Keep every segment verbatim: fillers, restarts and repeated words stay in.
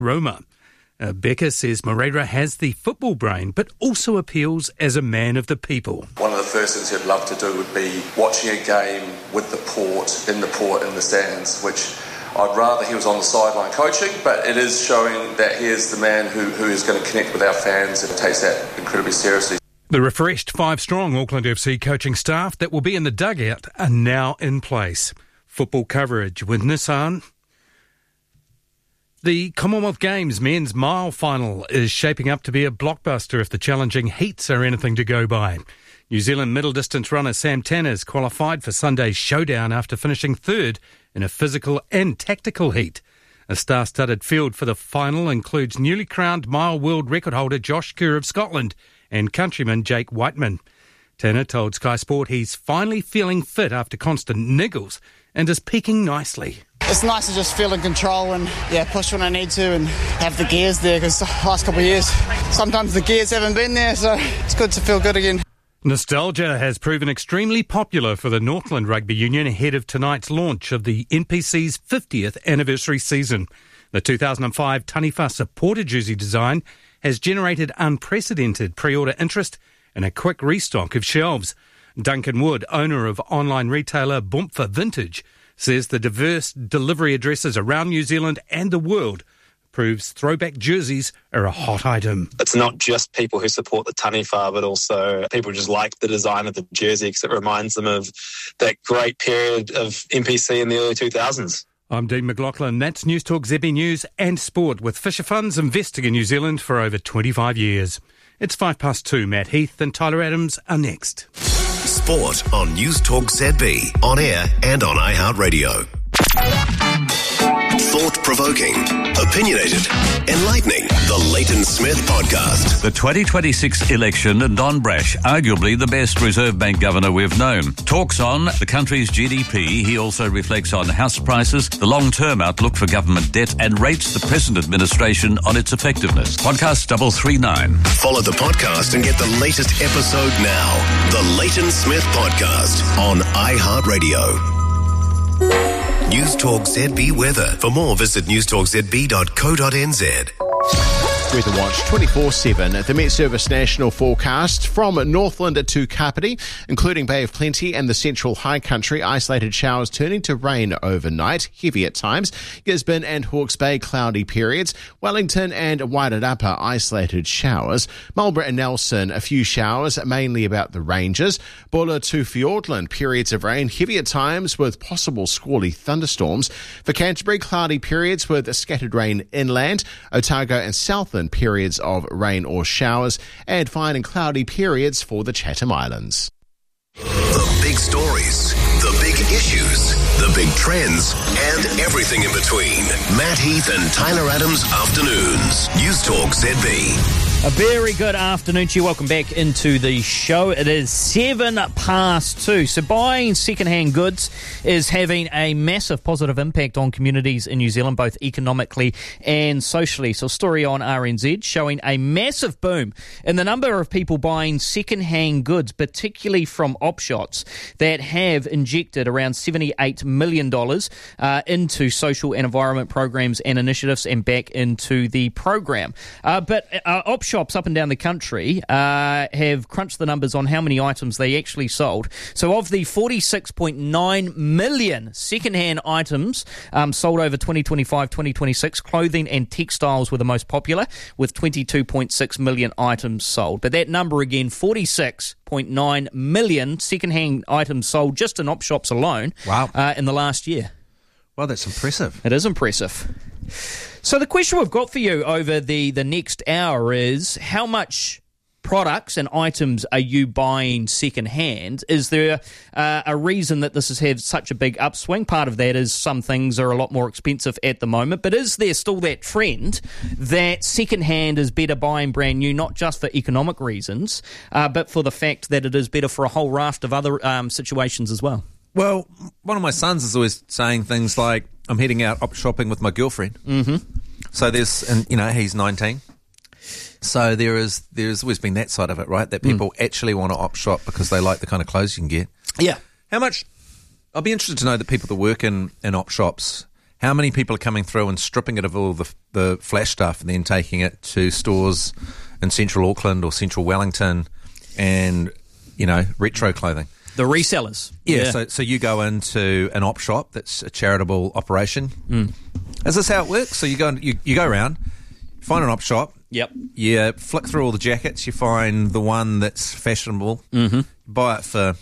Roma. Uh, Becker says Moreira has the football brain, but also appeals as a man of the people. One of the first things he'd love to do would be watching a game with the Port, in the Port, in the stands, which I'd rather he was on the sideline coaching, but it is showing that he is the man who, who is going to connect with our fans and takes that incredibly seriously. The refreshed five-strong Auckland F C coaching staff that will be in the dugout are now in place. Football coverage with Nissan. The Commonwealth Games men's mile final is shaping up to be a blockbuster if the challenging heats are anything to go by. New Zealand middle distance runner Sam Tanners qualified for Sunday's showdown after finishing third in a physical and tactical heat. A star-studded field for the final includes newly crowned mile world record holder Josh Kerr of Scotland and countryman Jake Whiteman. Tanner told Sky Sport he's finally feeling fit after constant niggles and is peaking nicely. It's nice to just feel in control and yeah, push when I need to and have the gears there, because the last couple of years sometimes the gears haven't been there, so it's good to feel good again. Nostalgia has proven extremely popular for the Northland Rugby Union ahead of tonight's launch of the N P C's fiftieth anniversary season. The two thousand five Taniwha supporter jersey design has generated unprecedented pre-order interest and a quick restock of shelves. Duncan Wood, owner of online retailer Bumfa Vintage, says the diverse delivery addresses around New Zealand and the world proves throwback jerseys are a hot item. It's not just people who support the Taniwha, but also people just like the design of the jersey because it reminds them of that great period of N P C in the early two thousands. I'm Dean McLaughlin. That's News Talk Z B News and Sport, with Fisher Funds investing in New Zealand for over twenty-five years. It's five past two. Matt Heath and Tyler Adams are next. Sport on News Talk Z B, on air and on iHeartRadio. Thought-provoking, opinionated, enlightening. The Leighton Smith Podcast. The twenty twenty-six election and Don Brash, arguably the best Reserve Bank governor we've known, talks on the country's G D P. He also reflects on house prices, the long-term outlook for government debt, and rates the present administration on its effectiveness. Podcast double three nine. Follow the podcast and get the latest episode now. The Leighton Smith Podcast on iHeartRadio. News Talk Z B weather. For more, visit news talk z b dot co dot n z. Weather Watch twenty-four seven. The Met Service national forecast from Northland to Kapiti, including Bay of Plenty and the central high country. Isolated showers turning to rain overnight, heavy at times. Gisborne and Hawke's Bay, cloudy periods. Wellington and Wairarapa, isolated showers. Marlborough and Nelson, a few showers, mainly about the ranges. Bulla to Fiordland, periods of rain, heavy at times with possible squally thunderstorms. For Canterbury, cloudy periods with scattered rain inland. Otago and Southland, periods of rain or showers, and fine and cloudy periods for the Chatham Islands. The big stories, the big issues, the big trends, and everything in between. Matt Heath and Tyler Adams Afternoons. News Talk Z B. A very good afternoon to you. Welcome back into the show. It is seven past two. So buying second-hand goods is having a massive positive impact on communities in New Zealand, both economically and socially. So a story on R N Z showing a massive boom in the number of people buying second-hand goods, particularly from op shops, that have injected around seventy-eight million dollars uh, into social and environment programs and initiatives and back into the program. Uh, but uh, op shops up and down the country uh, have crunched the numbers on how many items they actually sold. So of the forty-six point nine million second-hand items um, sold over twenty twenty-five twenty twenty-six, clothing and textiles were the most popular, with twenty-two point six million items sold. But that number again, forty-six point nine million second-hand items sold just in op shops alone. Wow. Uh, in the last year. Well, that's impressive. It is impressive. So the question we've got for you over the, the next hour is, how much products and items are you buying second-hand? Is there uh, a reason that this has had such a big upswing? Part of that is some things are a lot more expensive at the moment, but is there still that trend that second-hand is better buying brand new, not just for economic reasons, uh, but for the fact that it is better for a whole raft of other um, situations as well? Well, one of my sons is always saying things like, I'm heading out op shopping with my girlfriend. Mm-hmm. So there's, and you know, he's nineteen. So there is, there's always been that side of it, right? That people mm. actually want to op shop because they like the kind of clothes you can get. Yeah. How much, I'll be interested to know the people that work in, in op shops, How many people are coming through and stripping it of all the, the flash stuff and then taking it to stores in central Auckland or central Wellington and, you know, retro clothing? The resellers. Yeah, yeah. So, so you go into an op shop that's a charitable operation. Mm. Is this how it works? So you go you, you go around, find an op shop. Yep. You flick through all the jackets. You find the one that's fashionable. Mm-hmm. Buy it for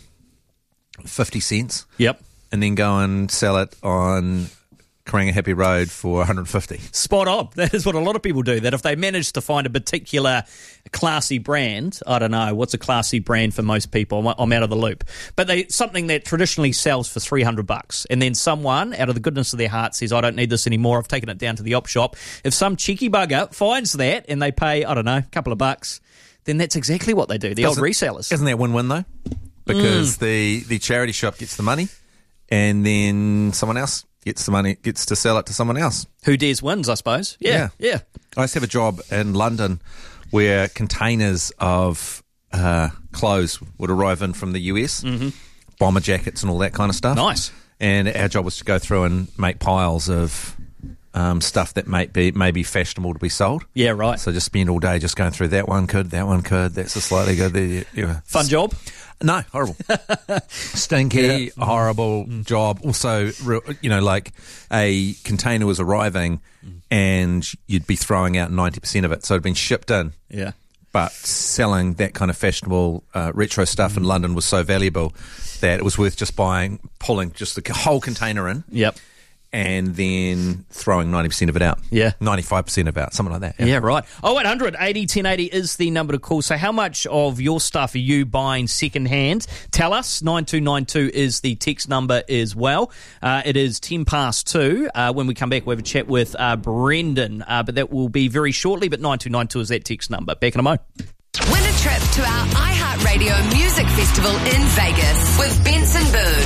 fifty cents. Yep. And then go and sell it on Karangi Happy Road for one hundred fifty. Spot on. That is what a lot of people do. That if they manage to find a particular classy brand, I don't know, what's a classy brand for most people? I'm, I'm out of the loop. But they something that traditionally sells for three hundred bucks. And then someone, out of the goodness of their heart, says, I don't need this anymore. I've taken it down to the op shop. If some cheeky bugger finds that and they pay, I don't know, a couple of bucks, then that's exactly what they do. The Doesn't, old resellers. Isn't that win-win, though? Because Mm. the, the charity shop gets the money and then someone else gets the money, gets to sell it to someone else. Who dares wins, I suppose. Yeah, yeah. yeah. I used to have a job in London where containers of uh, clothes would arrive in from the U S, mm-hmm. bomber jackets and all that kind of stuff. Nice. And our job was to go through and make piles of um, stuff that may be maybe fashionable to be sold. Yeah, right. So just spend all day just going through that one could, that one could, that's a slightly good. There, yeah. Fun job? No, horrible. Stinky, yeah. horrible mm. job. Also, you know, like a container was arriving mm. and you'd be throwing out ninety percent of it. So it'd been shipped in. Yeah. But selling that kind of fashionable uh, retro stuff mm. in London was so valuable that it was worth just buying, pulling just the whole container in. Yep. And then throwing ninety percent of it out. Yeah. ninety-five percent of it out, something like that. Yeah, yeah right. oh eight hundred eighty ten eighty is the number to call. So how much of your stuff are you buying second hand? Tell us. nine two nine two is the text number as well. Uh, it is ten past two. Uh, when we come back, we'll have a chat with uh, Brendan. Uh, but that will be very shortly. But nine two nine two is that text number. Back in a mo. Win a trip to our iHeartRadio Music Festival in Vegas with Benson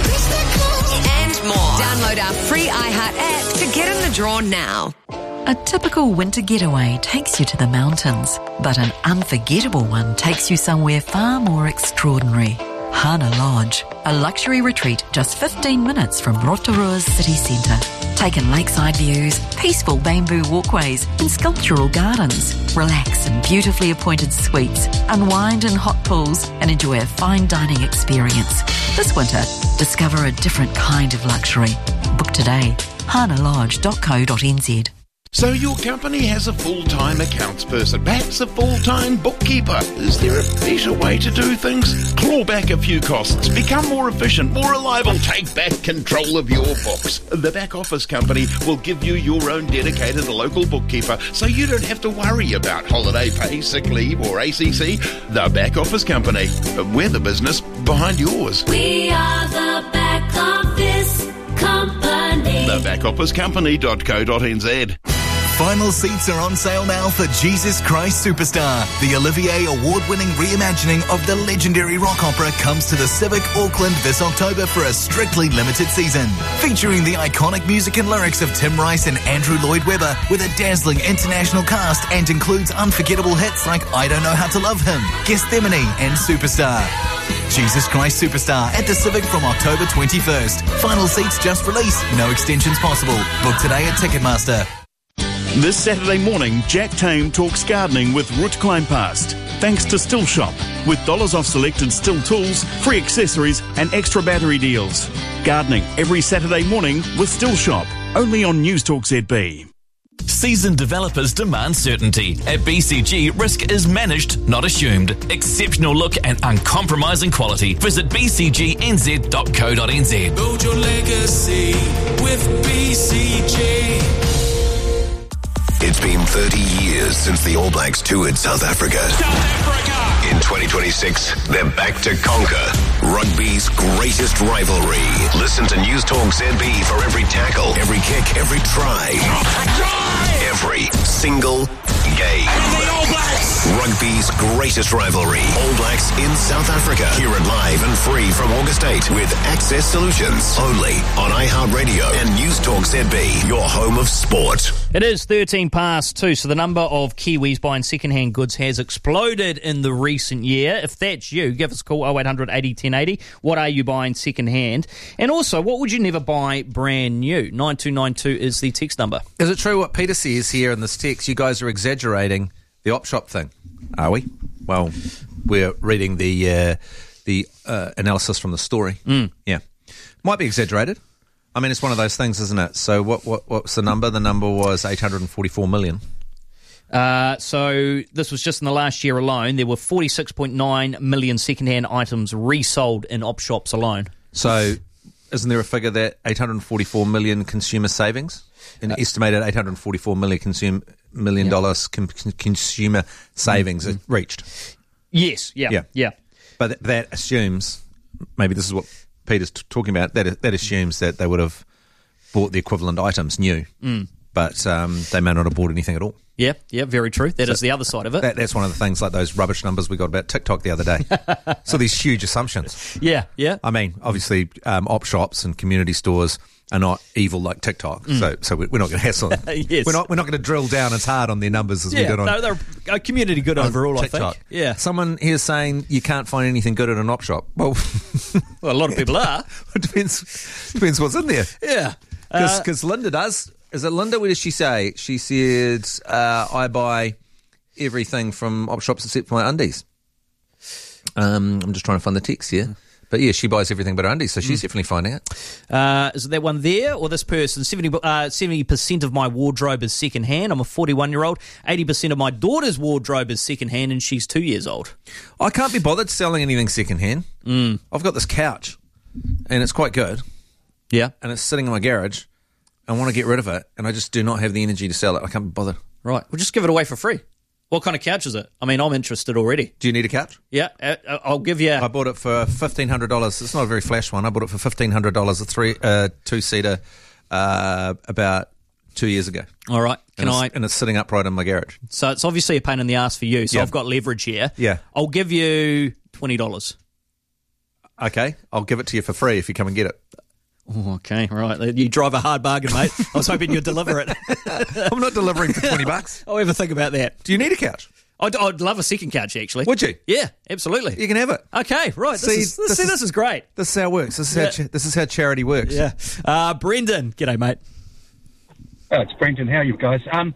Boone and more. Download our free iHeart app to get in the draw now. A typical winter getaway takes you to the mountains, but an unforgettable one takes you somewhere far more extraordinary. Hana Lodge, a luxury retreat just fifteen minutes from Rotorua's city centre. Take in lakeside views, peaceful bamboo walkways and sculptural gardens. Relax in beautifully appointed suites, unwind in hot pools and enjoy a fine dining experience. This winter, discover a different kind of luxury. Book today. hana lodge dot co dot n z. So your company has a full-time accounts person, perhaps a full-time bookkeeper. Is there a better way to do things? Claw back a few costs, become more efficient, more reliable, take back control of your books. The Back Office Company will give you your own dedicated local bookkeeper, so you don't have to worry about holiday pay, sick leave or A C C. The Back Office Company. We're the business behind yours. We are the Back Office Company. the back office company dot co dot n z. Final seats are on sale now for Jesus Christ Superstar. The Olivier Award-winning reimagining of the legendary rock opera comes to the Civic Auckland this October for a strictly limited season. Featuring the iconic music and lyrics of Tim Rice and Andrew Lloyd Webber with a dazzling international cast and includes unforgettable hits like I Don't Know How to Love Him, Gethsemane and Superstar. Jesus Christ Superstar at the Civic from October twenty-first. Final seats just released. No extensions possible. Book today at Ticketmaster. This Saturday morning, Jack Tame talks gardening with Root Kleinpast. Thanks to Still Shop, with dollars off selected Still tools, free accessories and extra battery deals. Gardening every Saturday morning with Still Shop, only on News Talk Z B. Seasoned developers demand certainty. At B C G, risk is managed, not assumed. Exceptional look and uncompromising quality. Visit b c g n z dot co dot n z. Build your legacy with B C G. It's been thirty years since the All Blacks toured South Africa. South Africa! In twenty twenty-six, they're back to conquer rugby's greatest rivalry. Listen to News Talk Z B for every tackle, every kick, every try. Try! Every single game. And the All Blacks Rugby's greatest rivalry. All Blacks in South Africa. Hear it live and free from August eighth with Access Solutions. Only on iHeartRadio and News Talk Z B, your home of sport. It is thirteen past two, so the number of Kiwis buying second-hand goods has exploded in the recent year. If that's you, give us a call, oh eight hundred eighty ten eighty. What are you buying second-hand? And also, what would you never buy brand new? nine two nine two is the text number. Is it true what Peter says here in this text? You guys are exaggerating the op shop thing, are we? Well, we're reading the uh, the uh, analysis from the story. Mm. Yeah, might be exaggerated. I mean, it's one of those things, isn't it? So, what what what's the number? The number was eight hundred and forty-four million. Uh, so this was just in the last year alone. There were forty-six point nine million second-hand items resold in op shops alone. So, isn't there a figure that eight hundred and forty-four million consumer savings? An uh, estimated eight hundred and forty-four million consume, million yeah. dollars com- consumer savings mm-hmm. reached. Yes, yeah, yeah. yeah. But th- that assumes, maybe this is what Peter's t- talking about, that that assumes that they would have bought the equivalent items new, mm. but um, they may not have bought anything at all. Yeah, yeah, very true. That so is the other side of it. That, that's one of the things, like those rubbish numbers we got about TikTok the other day. So these huge assumptions. Yeah, yeah. I mean, obviously, um, op shops and community stores are not evil like TikTok, Mm. so so we're not going to hassle them. Yes. We're not we're not going to drill down as hard on their numbers as yeah, we did on. No, they're a community good on overall. TikTok. I think. Yeah. Someone here saying you can't find anything good at an op shop. Well, well, a lot of people are. It depends depends what's in there. Yeah, because uh, Linda does. Is it Linda? What did she say? She said, uh, I buy everything from op shops except for my undies. Um, I'm just trying to find the text here. But yeah, she buys everything but her undies, so she's mm. definitely finding it. Uh, is it that one there or this person? seventy, uh, seventy percent of my wardrobe is second-hand. I'm a forty-one-year-old. eighty percent of my daughter's wardrobe is second-hand, and she's two years old. I can't be bothered selling anything second-hand. Mm. I've got this couch, and it's quite good. Yeah. And it's sitting in my garage. I want to get rid of it, and I just do not have the energy to sell it. I can't be bothered. Right. Well, just give it away for free. What kind of couch is it? I mean, I'm interested already. Do you need a couch? Yeah, uh, I'll give you... I bought it for fifteen hundred dollars. It's not a very flash one. I bought it for fifteen hundred dollars, a three, uh, two-seater, uh, about two years ago. All right. Can and I... And it's sitting upright in my garage. So it's obviously a pain in the ass for you, so yeah. I've got leverage here. Yeah. I'll give you twenty dollars. Okay. I'll give it to you for free if you come and get it. Oh, okay, right. You drive a hard bargain, mate. I was hoping you'd deliver it. I'm not delivering for twenty bucks. I'll ever think about that. Do you need a couch? I'd, I'd love a second couch, actually. Would you? Yeah, absolutely. You can have it. Okay, right. See, this, is, this, this, see, is, this is great. This is how it works. This is, yeah. how, cha- this is how charity works. Yeah. Uh, Brendan, g'day, mate. Oh, it's Brendan. How are you guys? Um,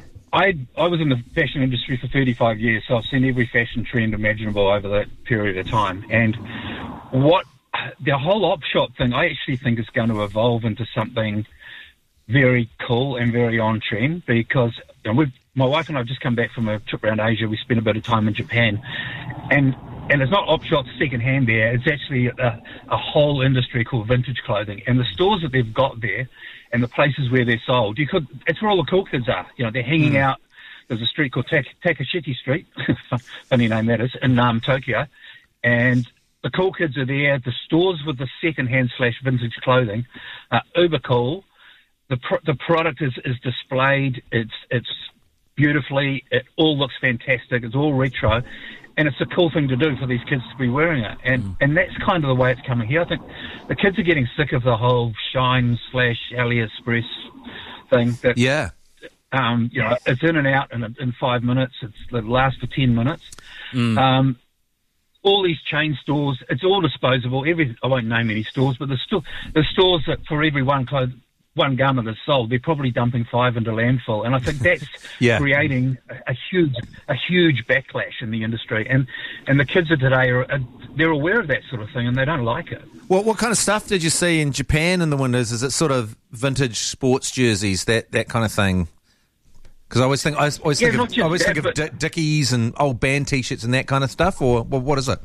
I I was in the fashion industry for thirty-five years, so I've seen every fashion trend imaginable over that period of time. And what the whole op shop thing, I actually think is going to evolve into something very cool and very on trend, because you know, we've, my wife and I have just come back from a trip around Asia. We spent a bit of time in Japan, and and it's not op shops second hand there. It's actually a, a whole industry called vintage clothing, and the stores that they've got there and the places where they're sold, you could it's where all the cool kids are. You know, they're hanging mm. out. There's a street called Tak- Takashiki Street, funny name that is, in um, Tokyo, and the cool kids are there. The stores with the second-hand slash vintage clothing are uber cool. The pro- the product is, is displayed. It's it's beautifully. It all looks fantastic. It's all retro, and it's a cool thing to do for these kids to be wearing it. And mm. and that's kind of the way it's coming here. I think the kids are getting sick of the whole Shine slash AliExpress thing. That, yeah. Um, you know, it's in and out in in five minutes. It's it lasts for ten minutes. Mm. Um. All these chain stores, it's all disposable. Every I won't name any stores, but the, sto- the stores that for every one clothes, one garment that's sold, they're probably dumping five into landfill, and I think that's yeah. creating a, a huge, a huge backlash in the industry. And and the kids of today are, are they're aware of that sort of thing, and they don't like it. Well, what kind of stuff did you see in Japan in the windows? Is it sort of vintage sports jerseys, that that kind of thing? Because I always think I always yeah, think of, I always that, think of D- Dickies and old band T-shirts and that kind of stuff. Or well, what is it?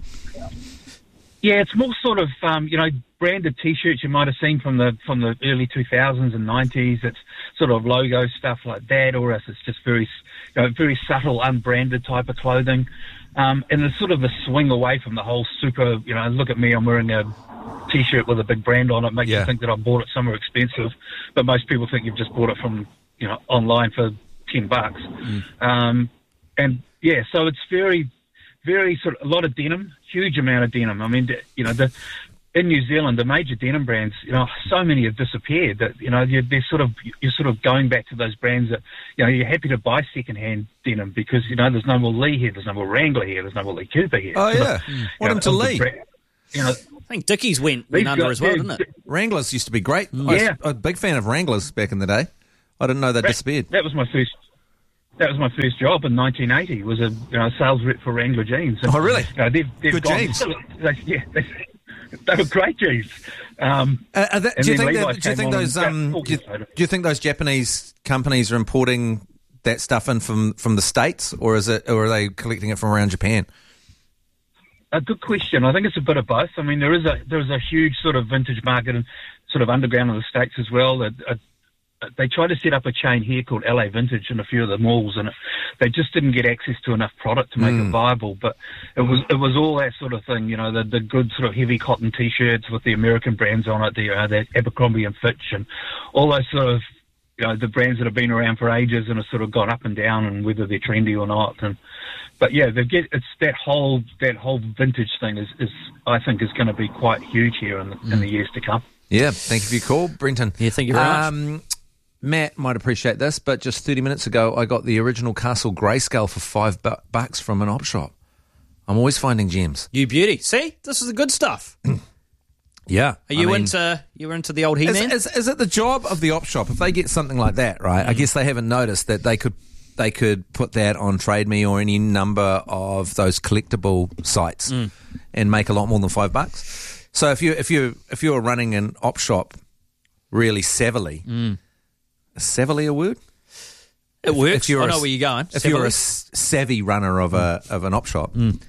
Yeah, it's more sort of um, you know branded T-shirts you might have seen from the from the early two thousands and nineties. It's sort of logo stuff like that, or else it's just very you know, very subtle, unbranded type of clothing. Um, and there's sort of a swing away from the whole super. You know, look at me, I'm wearing a T-shirt with a big brand on it. Makes yeah. you think that I bought it somewhere expensive, but most people think you've just bought it from you know online for ten bucks. Mm. Um, and yeah, so it's very, very sort of a lot of denim, huge amount of denim. I mean, you know, the in New Zealand, the major denim brands, you know, so many have disappeared that, you know, you're, they're sort of, you're sort of going back to those brands that, you know, you're happy to buy second-hand denim because, you know, there's no more Lee here, there's no more Wrangler here, there's no more Lee Cooper here. Oh, yeah. Mm. What happened to Lee? You know, I think Dickies went, went under as well, yeah, didn't it? Wranglers used to be great. Mm. I was Yeah. a big fan of Wranglers back in the day. I didn't know they that, disappeared. That was my first... That was my first job in nineteen eighty. Was a you know, sales rep for Wrangler jeans. And, Oh, really? You know, they've, they've Good gone, jeans. They, yeah, they, they were great jeans. Um, Uh, are that, and do you then think, Levi's that, do you came think on those and- um, do, you, do you think those Japanese companies are importing that stuff in from, from the States, or is it, or are they collecting it from around Japan? A good question. I think it's a bit of both. I mean, there is a there is a huge sort of vintage market and sort of underground in the States as well. That uh, they tried to set up a chain here called L A Vintage in a few of the malls, and it, they just didn't get access to enough product to make Mm. it viable. But it was it was all that sort of thing, you know, the the good sort of heavy cotton T-shirts with the American brands on it, the uh, the Abercrombie and Fitch, and all those sort of, you know, the brands that have been around for ages and have sort of gone up and down, and whether they're trendy or not. And but yeah, they get it's that whole that whole vintage thing is, is I think is going to be quite huge here in the, in the years to come. Yeah, thank you for your call, Brenton. Yeah, thank you very um, much. Matt might appreciate this, but just thirty minutes ago, I got the original Castle Grayscale for five bu- bucks from an op shop. I'm always finding gems. You beauty. See, this is the good stuff. Yeah. Are you I mean, into you were into the old is, He-Man? is, is it the job of the op shop, if they get something like that, right? Mm. I guess they haven't noticed that they could they could put that on Trade Me or any number of those collectible sites Mm. and make a lot more than five bucks. So if you if you if you're running an op shop really savvily, Mm. is savvily a word? It If- works. if you're I a know s- where you're going. If you're a Savvily. s- savvy runner of a of an op shop,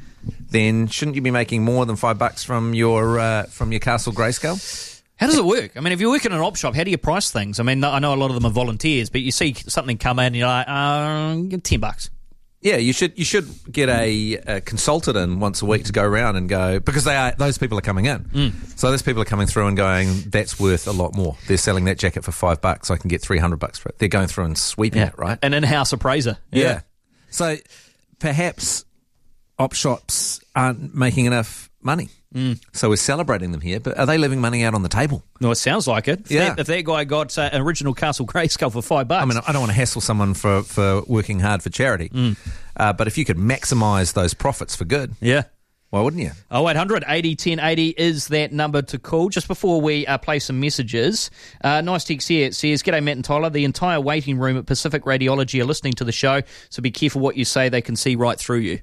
then shouldn't you be making more than five bucks from your uh, from your Castle Grayscale? How does it work? I mean, if you work in an op shop, how do you price things? I mean, I know a lot of them are volunteers, but you see something come in and you're like, uh, ten bucks. Yeah, you should you should get a, a consultant in once a week to go around and go, because they are those people are coming in. Mm. So those people are coming through and going, that's worth a lot more. They're selling that jacket for five bucks. I can get three hundred bucks for it. They're going through and sweeping Yeah. it, right? An in-house appraiser. Yeah. So perhaps op shops aren't making enough money. Mm. So we're celebrating them here, but are they leaving money out on the table? No, it sounds like it. If Yeah. that, if that guy got uh, an original Castle Grayscale for five bucks. I mean, I don't want to hassle someone for, for working hard for charity, Mm. uh, but if you could maximise those profits for good, yeah. why wouldn't you? oh eight hundred eighty ten eighty is that number to call. Just before we uh, play some messages, uh, nice text here. It says, G'day Matt and Tyler. The entire waiting room at Pacific Radiology are listening to the show, so be careful what you say. They can see right through you.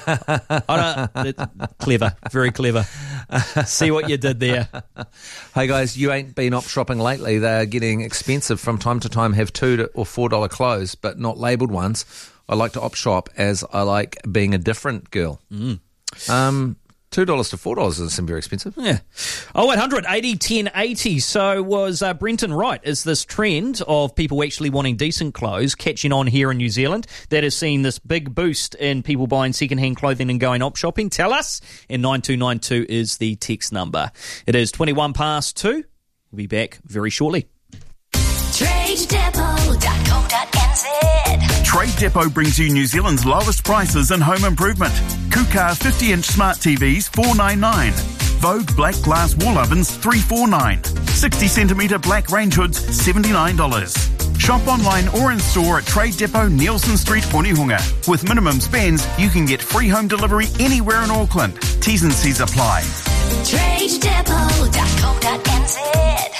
I don't, it- clever. Very clever. See what you did there. Hey guys, you ain't been op shopping lately. They're getting expensive from time to time. Have two to, or four dollar clothes, but not labelled ones. I like to op shop as I like being a different girl. Mm. Um, two dollars to four dollars doesn't seem very expensive. Yeah. oh eight hundred eighty ten eighty. So was uh, Brenton right? Is this trend of people actually wanting decent clothes catching on here in New Zealand that has seen this big boost in people buying second-hand clothing and going op shopping? Tell us. And nine two nine two is the text number. It is twenty-one past two. We'll be back very shortly. trade depot dot co dot n z. Trade Depot brings you New Zealand's lowest prices in home improvement. Kuka fifty inch smart T Vs four ninety-nine. Vogue black glass wall ovens three forty-nine. sixty centimetre black range hoods seventy-nine dollars. Shop online or in store at Trade Depot, Nielsen Street, Onehunga. With minimum spends, you can get free home delivery anywhere in Auckland. T's and C's apply. trade depot dot co dot n z.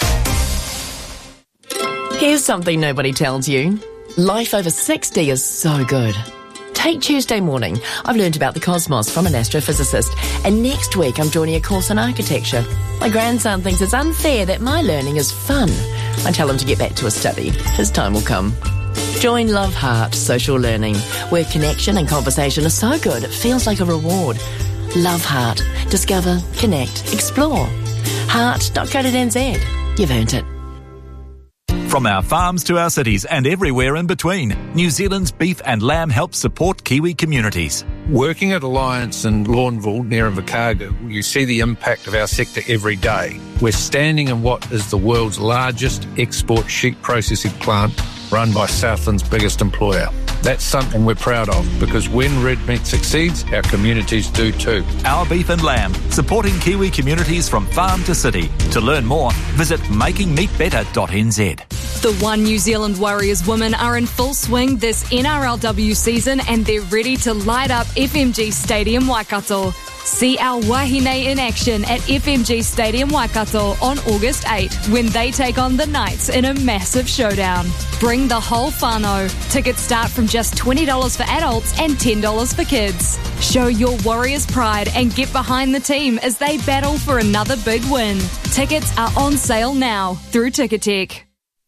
Here's something nobody tells you. Life over sixty is so good. Take Tuesday morning. I've learned about the cosmos from an astrophysicist, and next week I'm joining a course on architecture. My grandson thinks it's unfair that my learning is fun. I tell him to get back to his study. His time will come. Join Love Heart Social Learning, where connection and conversation are so good it feels like a reward. Love Heart. Discover, connect, explore. heart dot co dot n z. You've earned it. From our farms to our cities and everywhere in between, New Zealand's beef and lamb helps support Kiwi communities. Working at Alliance in Lawnville near Invercargill, you see the impact of our sector every day. We're standing in what is the world's largest export sheep processing plant run by Southland's biggest employer. That's something we're proud of, because when red meat succeeds, our communities do too. Our Beef and Lamb, supporting Kiwi communities from farm to city. To learn more, visit making meat better dot n z. The One New Zealand Warriors women are in full swing this N R L W season and they're ready to light up F M G Stadium Waikato. See our Wahine in action at F M G Stadium Waikato on August eighth when they take on the Knights in a massive showdown. Bring the whole whānau. Tickets start from just twenty dollars for adults and ten dollars for kids. Show your Warriors pride and get behind the team as they battle for another big win. Tickets are on sale now through Ticketek.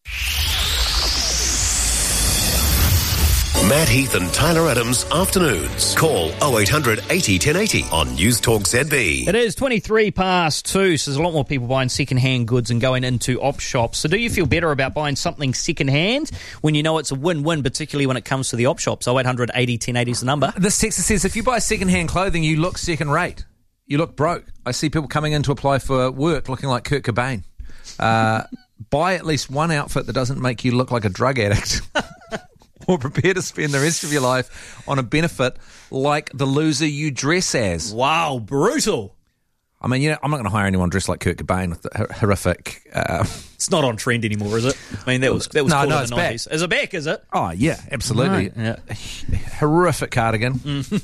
Matt Heath and Tyler Adams afternoons. Call oh eight hundred eighty ten eighty on News Talk Z B. It is twenty-three past two, so there's a lot more people buying second-hand goods and going into op shops. So do you feel better about buying something second-hand when you know it's a win-win, particularly when it comes to the op shops? oh eight hundred eighty ten eighty is the number. This text says, if you buy second-hand clothing, you look second-rate. You look broke. I see people coming in to apply for work looking like Kurt Cobain. Uh, buy at least one outfit that doesn't make you look like a drug addict. Or prepare to spend the rest of your life on a benefit like the loser you dress as. Wow, brutal. I mean, you know, I'm not going to hire anyone dressed like Kurt Cobain with the horrific... Uh, it's not on trend anymore, is it? I mean, that was that was no, cool no, in it's the nineties. back. Is it back, is it? Oh, yeah, absolutely. Right, yeah. Horrific cardigan.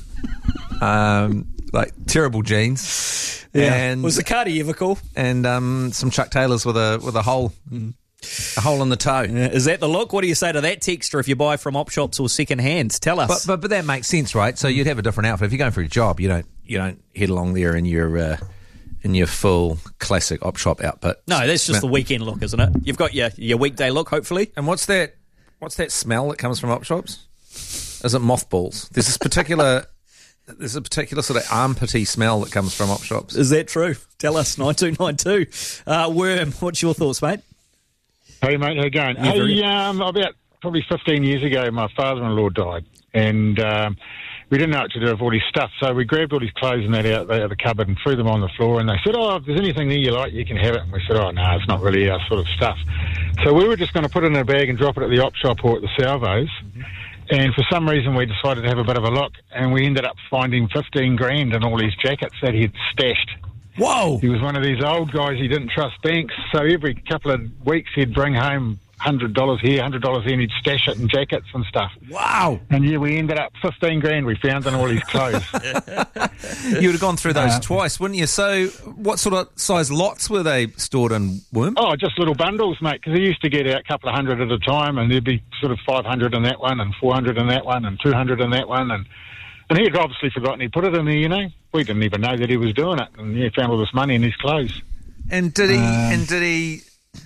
Mm. um, like, terrible jeans. Yeah. And, was the cardi ever cool? And um, some Chuck Taylors with a with a hole... Mm. A hole in the toe. Yeah. Is that the look? What do you say to that texter if you buy from op shops or second hands? Tell us. But, but but that makes sense, right? So you'd have a different outfit if you're going for a job. You don't you don't head along there in your uh, in your full classic op shop outfit. No, that's just the weekend look, isn't it? You've got your, your weekday look, hopefully. And what's that? What's that smell that comes from op shops? Is it mothballs? There's this particular. There's a particular sort of armpity smell that comes from op shops. Is that true? Tell us nine two nine two. Uh, Worm, what's your thoughts, mate? Hey, mate, how you going? Yeah, hey, um, about probably fifteen years ago, my father-in-law died, and um, we didn't know what to do with all his stuff, so we grabbed all his clothes and that out, out of the cupboard and threw them on the floor, and they said, oh, if there's anything there you like, you can have it. And we said, oh, no, it's not really our sort of stuff. So we were just going to put it in a bag and drop it at the op shop or at the salvos, mm-hmm. and for some reason we decided to have a bit of a look, and we ended up finding fifteen grand in all his jackets that he'd stashed. Whoa! He was one of these old guys, he didn't trust banks, so every couple of weeks he'd bring home one hundred dollars here, one hundred dollars here, and he'd stash it in jackets and stuff. Wow! And yeah, we ended up fifteen grand we found in all his clothes. You would have gone through those uh, twice, wouldn't you? So what sort of size lots were they stored in, Worm? Oh, just little bundles, mate, because he used to get out a couple of hundred at a time, and there'd be sort of five hundred in that one, and four hundred in that one, and two hundred in that one, and... And he had obviously forgotten he put it in there, you know. We didn't even know that he was doing it. And he found all this money in his clothes. And did he Um, and did he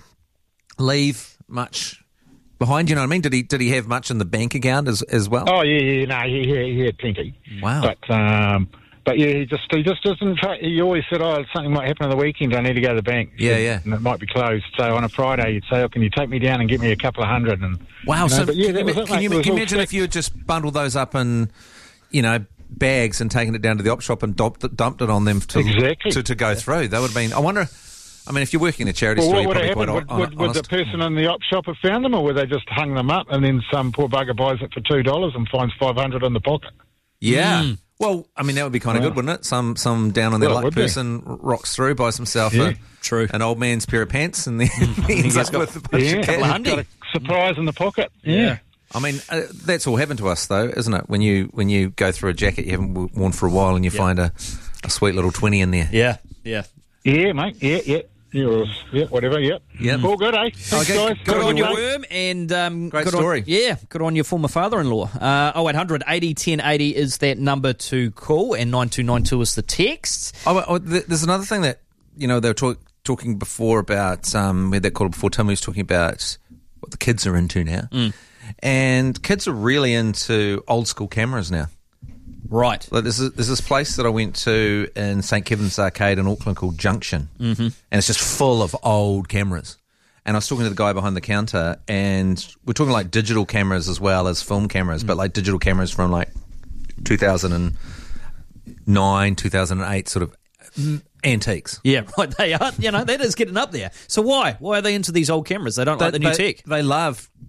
leave much behind, you know what I mean? Did he did he have much in the bank account as as well? Oh, yeah, yeah, no, he, he, he had plenty. Wow. But, um, but yeah, he just he just doesn't... Try, he always said, oh, something might happen on the weekend, I need to go to the bank. Yeah, yeah. And it might be closed. So on a Friday, he'd say, oh, can you take me down and get me a couple of hundred? And Wow, you know, so but yeah, can, that you, was it, can mate. you, It was can you all imagine fixed. if you had just bundled those up in, you know, bags and taken it down to the op shop and dumped, dumped it on them to, Exactly. to, to go through? That would have been... I wonder... I mean, if you're working in a charity Well, store, what you're would have probably happened? quite Would, hon- would, would the honest. person in the op shop have found them, or would they just hung them up and then some poor bugger buys it for two dollars and finds five hundred in the pocket? Yeah. Mm. Well, I mean, that would be kind of Well, good, wouldn't it? Some some down on their well, it luck would be. person rocks through, buys himself Yeah. a, True. an old man's pair of pants, and then he ends up with a bunch Yeah, of he's cash. got a surprise in the pocket. Yeah. I mean, uh, that's all happened to us, though, isn't it? When you when you go through a jacket you haven't w- worn for a while and you Yeah. find a, a sweet little twenty in there. Yeah, yeah. Yeah, mate. Yeah, yeah. Yeah, yeah, whatever, yeah. Yep. All good, eh? Thanks, Okay, guys. good Have a on you, day. Worm, and um, Great good story. On, yeah, good on your former father-in-law. Uh, oh eight hundred eighty ten eighty is that number to call, and nine two nine two is the text. Oh, oh, th- there's another thing that, you know, they were talk- talking before about, um, we had that call before, Tim was talking about what the kids are into now. Mm. And kids are really into old school cameras now. Right. Like there's, a, there's this place that I went to in St Kevin's Arcade in Auckland called Junction, Mm-hmm. and it's just full of old cameras. And I was talking to the guy behind the counter, and we're talking like digital cameras as well as film cameras, Mm. but like digital cameras from like two thousand nine, two thousand eight, sort of antiques. Yeah, right. They are. You know, that is getting up there. So why? Why are they into these old cameras? They don't like the new they, tech. They love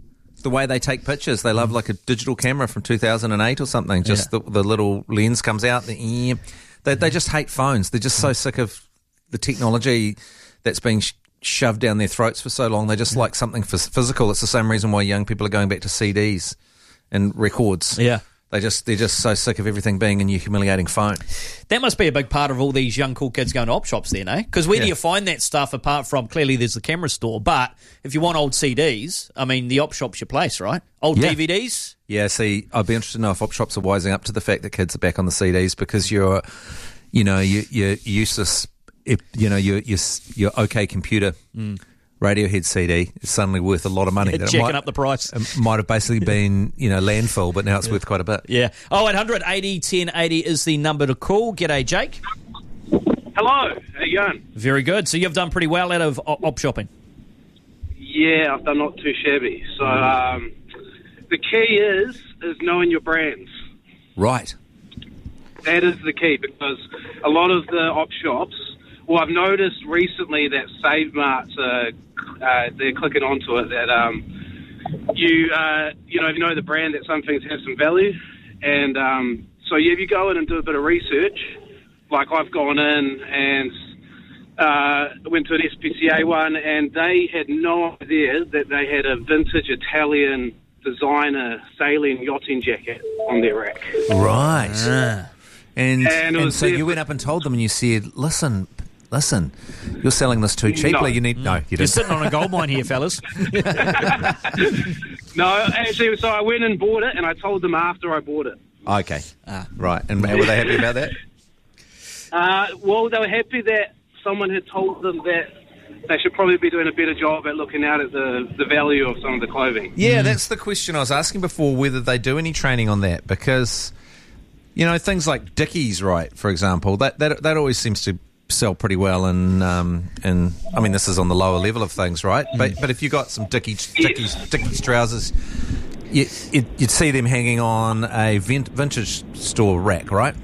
the way they take pictures. They love like a digital camera from two thousand eight or something. Just Yeah. the, the little lens comes out. The, they, they just hate phones. They're just so sick of the technology that's being sh- shoved down their throats for so long. They just like something phys- physical. It's the same reason why young people are going back to C Ds and records. Yeah. They just, they're just so sick of everything being a new humiliating phone. That must be a big part of all these young cool kids going to op shops then, eh? Because where do Yeah. you find that stuff apart from, clearly there's the camera store, but if you want old C Ds, I mean, the op shop's your place, right? Old Yeah. D V Ds? Yeah, see, I'd be interested to know if op shops are wising up to the fact that kids are back on the C Ds because you're, you know, you, you're useless, if, you know, your your your OK Computer Mm. Radiohead C D is suddenly worth a lot of money. Yeah, That it jacking might- up the price. It might have basically been, you know, landfill, but now it's worth quite a bit. Yeah. Oh, eight hundred eighty ten eighty is the number to call. G'day, Jake. Hello, how you going? Very good. So you've done pretty well out of op op shopping. Yeah, I've done not too shabby. So um, the key is is knowing your brands. Right. That is the key because a lot of the op shops. Well, I've noticed recently that Save Marts are uh, they're clicking onto it that um, you uh, you know if you know the brand that some things have some value, and um, so yeah, if you go in and do a bit of research, like I've gone in and uh, went to an S P C A one, and they had no idea that they had a vintage Italian designer sailing yachting jacket on their rack. Right. Ah. And, And it and was so there you for- went up and told them and you said, listen, listen, you're selling this too cheaply. No. You need... No, you You're didn't. sitting on a gold mine here, fellas. No, actually, so I went and bought it, and I told them after I bought it. Okay. Right. And were they happy about that? Uh, well, they were happy that someone had told them that they should probably be doing a better job at looking out at the, the value of some of the clothing. Yeah, that's the question I was asking before, whether they do any training on that, because, you know, things like Dickies, right, for example, that that, that always seems to sell pretty well, and um, and I mean, this is on the lower level of things, right? But but if you got some Dickies Dickies Dickies trousers, you, you'd, you'd see them hanging on a vin- vintage store rack, right?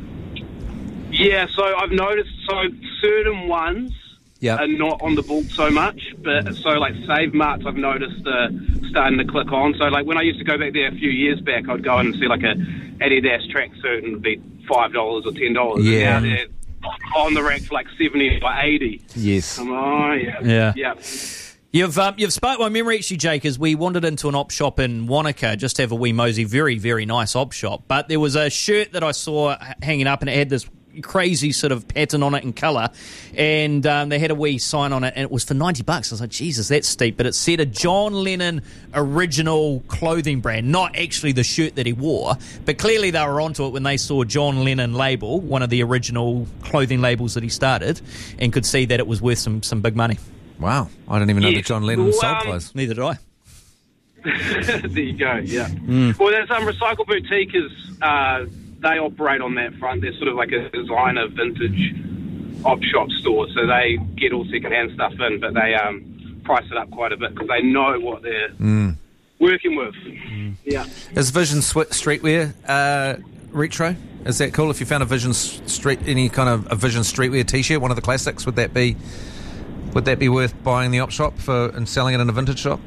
Yeah, so I've noticed, so certain ones Yeah. are not on the book so much, but so like Save Marts I've noticed uh, starting to click on. So like when I used to go back there a few years back, I'd go in and see like a Adidas tracksuit and it'd be five dollars or ten dollars. Yeah. And now they're on the rack for like seventy or eighty. Yes. I'm, oh, yeah. Yeah. Yeah. You've um, you've sparked my memory actually, Jake, as we wandered into an op shop in Wanaka just to have a wee mosey. Very, very nice op shop. But there was a shirt that I saw h- hanging up and it had this crazy sort of pattern on it in colour, and um, they had a wee sign on it, and it was for ninety bucks. I was like, Jesus, that's steep. But it said a John Lennon original clothing brand, not actually the shirt that he wore, but clearly they were onto it when they saw John Lennon label, one of the original clothing labels that he started, and could see that it was worth some, some big money. Wow. I didn't even know Yeah. that John Lennon Well, sold um, clothes. Neither did I. There you go, yeah. Mm. Well, there's um, Recycle Boutique is, uh, they operate on that front. They're sort of like a designer vintage op shop store, so they get all second-hand stuff in, but they um, price it up quite a bit because they know what they're Mm. working with. Yeah. Is Vision Swi- Streetwear uh, retro? Is that cool? If you found a Vision S- Street, any kind of a Vision Streetwear T-shirt, one of the classics, would that be would that be worth buying in the op shop for and selling it in a vintage shop?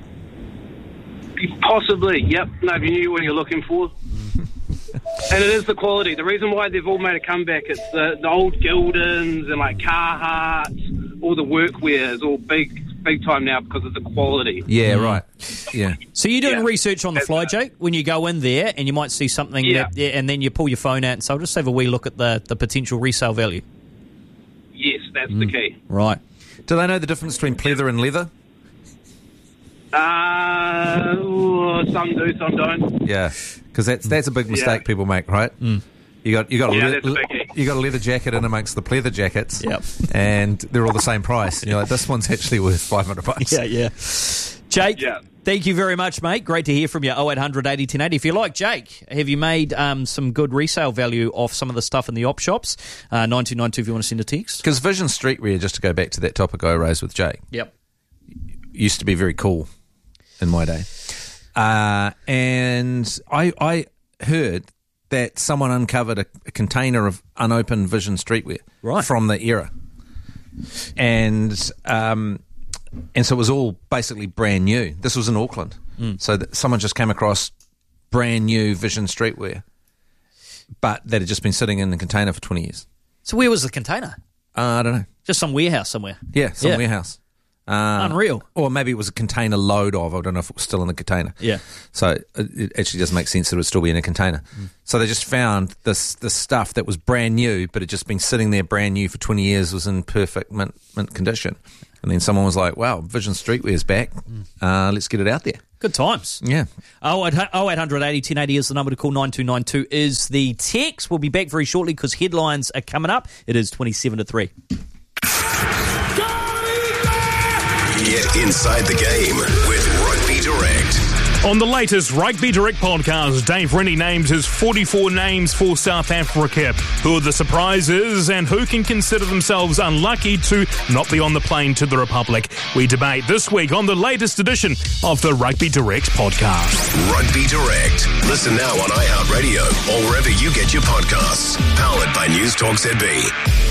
Possibly, yep. No, if you knew what you're looking for. And it is the quality. The reason why they've all made a comeback, it's the, the old Gildans and like Carhartts, all the workwear is all big, big time now because of the quality. Yeah, right. Yeah. So you're doing Yeah. research on the fly, Jake, when you go in there and you might see something Yeah. that, yeah, and then you pull your phone out and say, I'll just have a wee look at the, the potential resale value. Yes, that's the key. Right. Do they know the difference between pleather and leather? Uh, oh, some do, some don't. Yeah, because that's that's a big Yeah. mistake people make, right? You got you got Yeah, a that's a biggie. you got a leather jacket in amongst the pleather jackets, Yep. and they're all the same price. And you're like, this one's actually worth five hundred bucks. Yeah, yeah. Jake, Yeah. thank you very much, mate. Great to hear from you. oh eight hundred eighty ten eighty. If you like Jake, have you made um, some good resale value off some of the stuff in the op shops? Uh, nine two nine two if you want to send a text. Because Vision Streetwear, just to go back to that topic I raised with Jake, Yep. used to be very cool in my day. Uh, and I, I heard that someone uncovered a, a container of unopened Vision Streetwear Right. from the era. And um, and so it was all basically brand new. This was in Auckland. Mm. So that someone just came across brand new Vision streetwear, but that had just been sitting in the container for twenty years. So where was the container? Uh, I don't know. Just some warehouse somewhere. Yeah, some Yeah. warehouse. Uh, Unreal. Or maybe it was a container load of, I don't know if it was still in the container. Yeah. So it, it actually doesn't make sense that it would still be in a container. Mm. So they just found this this stuff that was brand new, but had just been sitting there brand new for twenty years, was in perfect mint, mint condition. And then someone was like, wow, Vision Streetwear's back. Uh, let's get it out there. Good times. Yeah. Oh, eight hundred eighty ten eighty is the number to call. nine two nine two is the text. We'll be back very shortly because headlines are coming up. It is twenty-seven to three. Get inside the game with Rugby Direct. On the latest Rugby Direct podcast, Dave Rennie names his forty-four names for South Africa. Who are the surprises and who can consider themselves unlucky to not be on the plane to the Republic? We debate this week on the latest edition of the Rugby Direct podcast. Rugby Direct. Listen now on iHeartRadio or wherever you get your podcasts. Powered by News Talk Z B.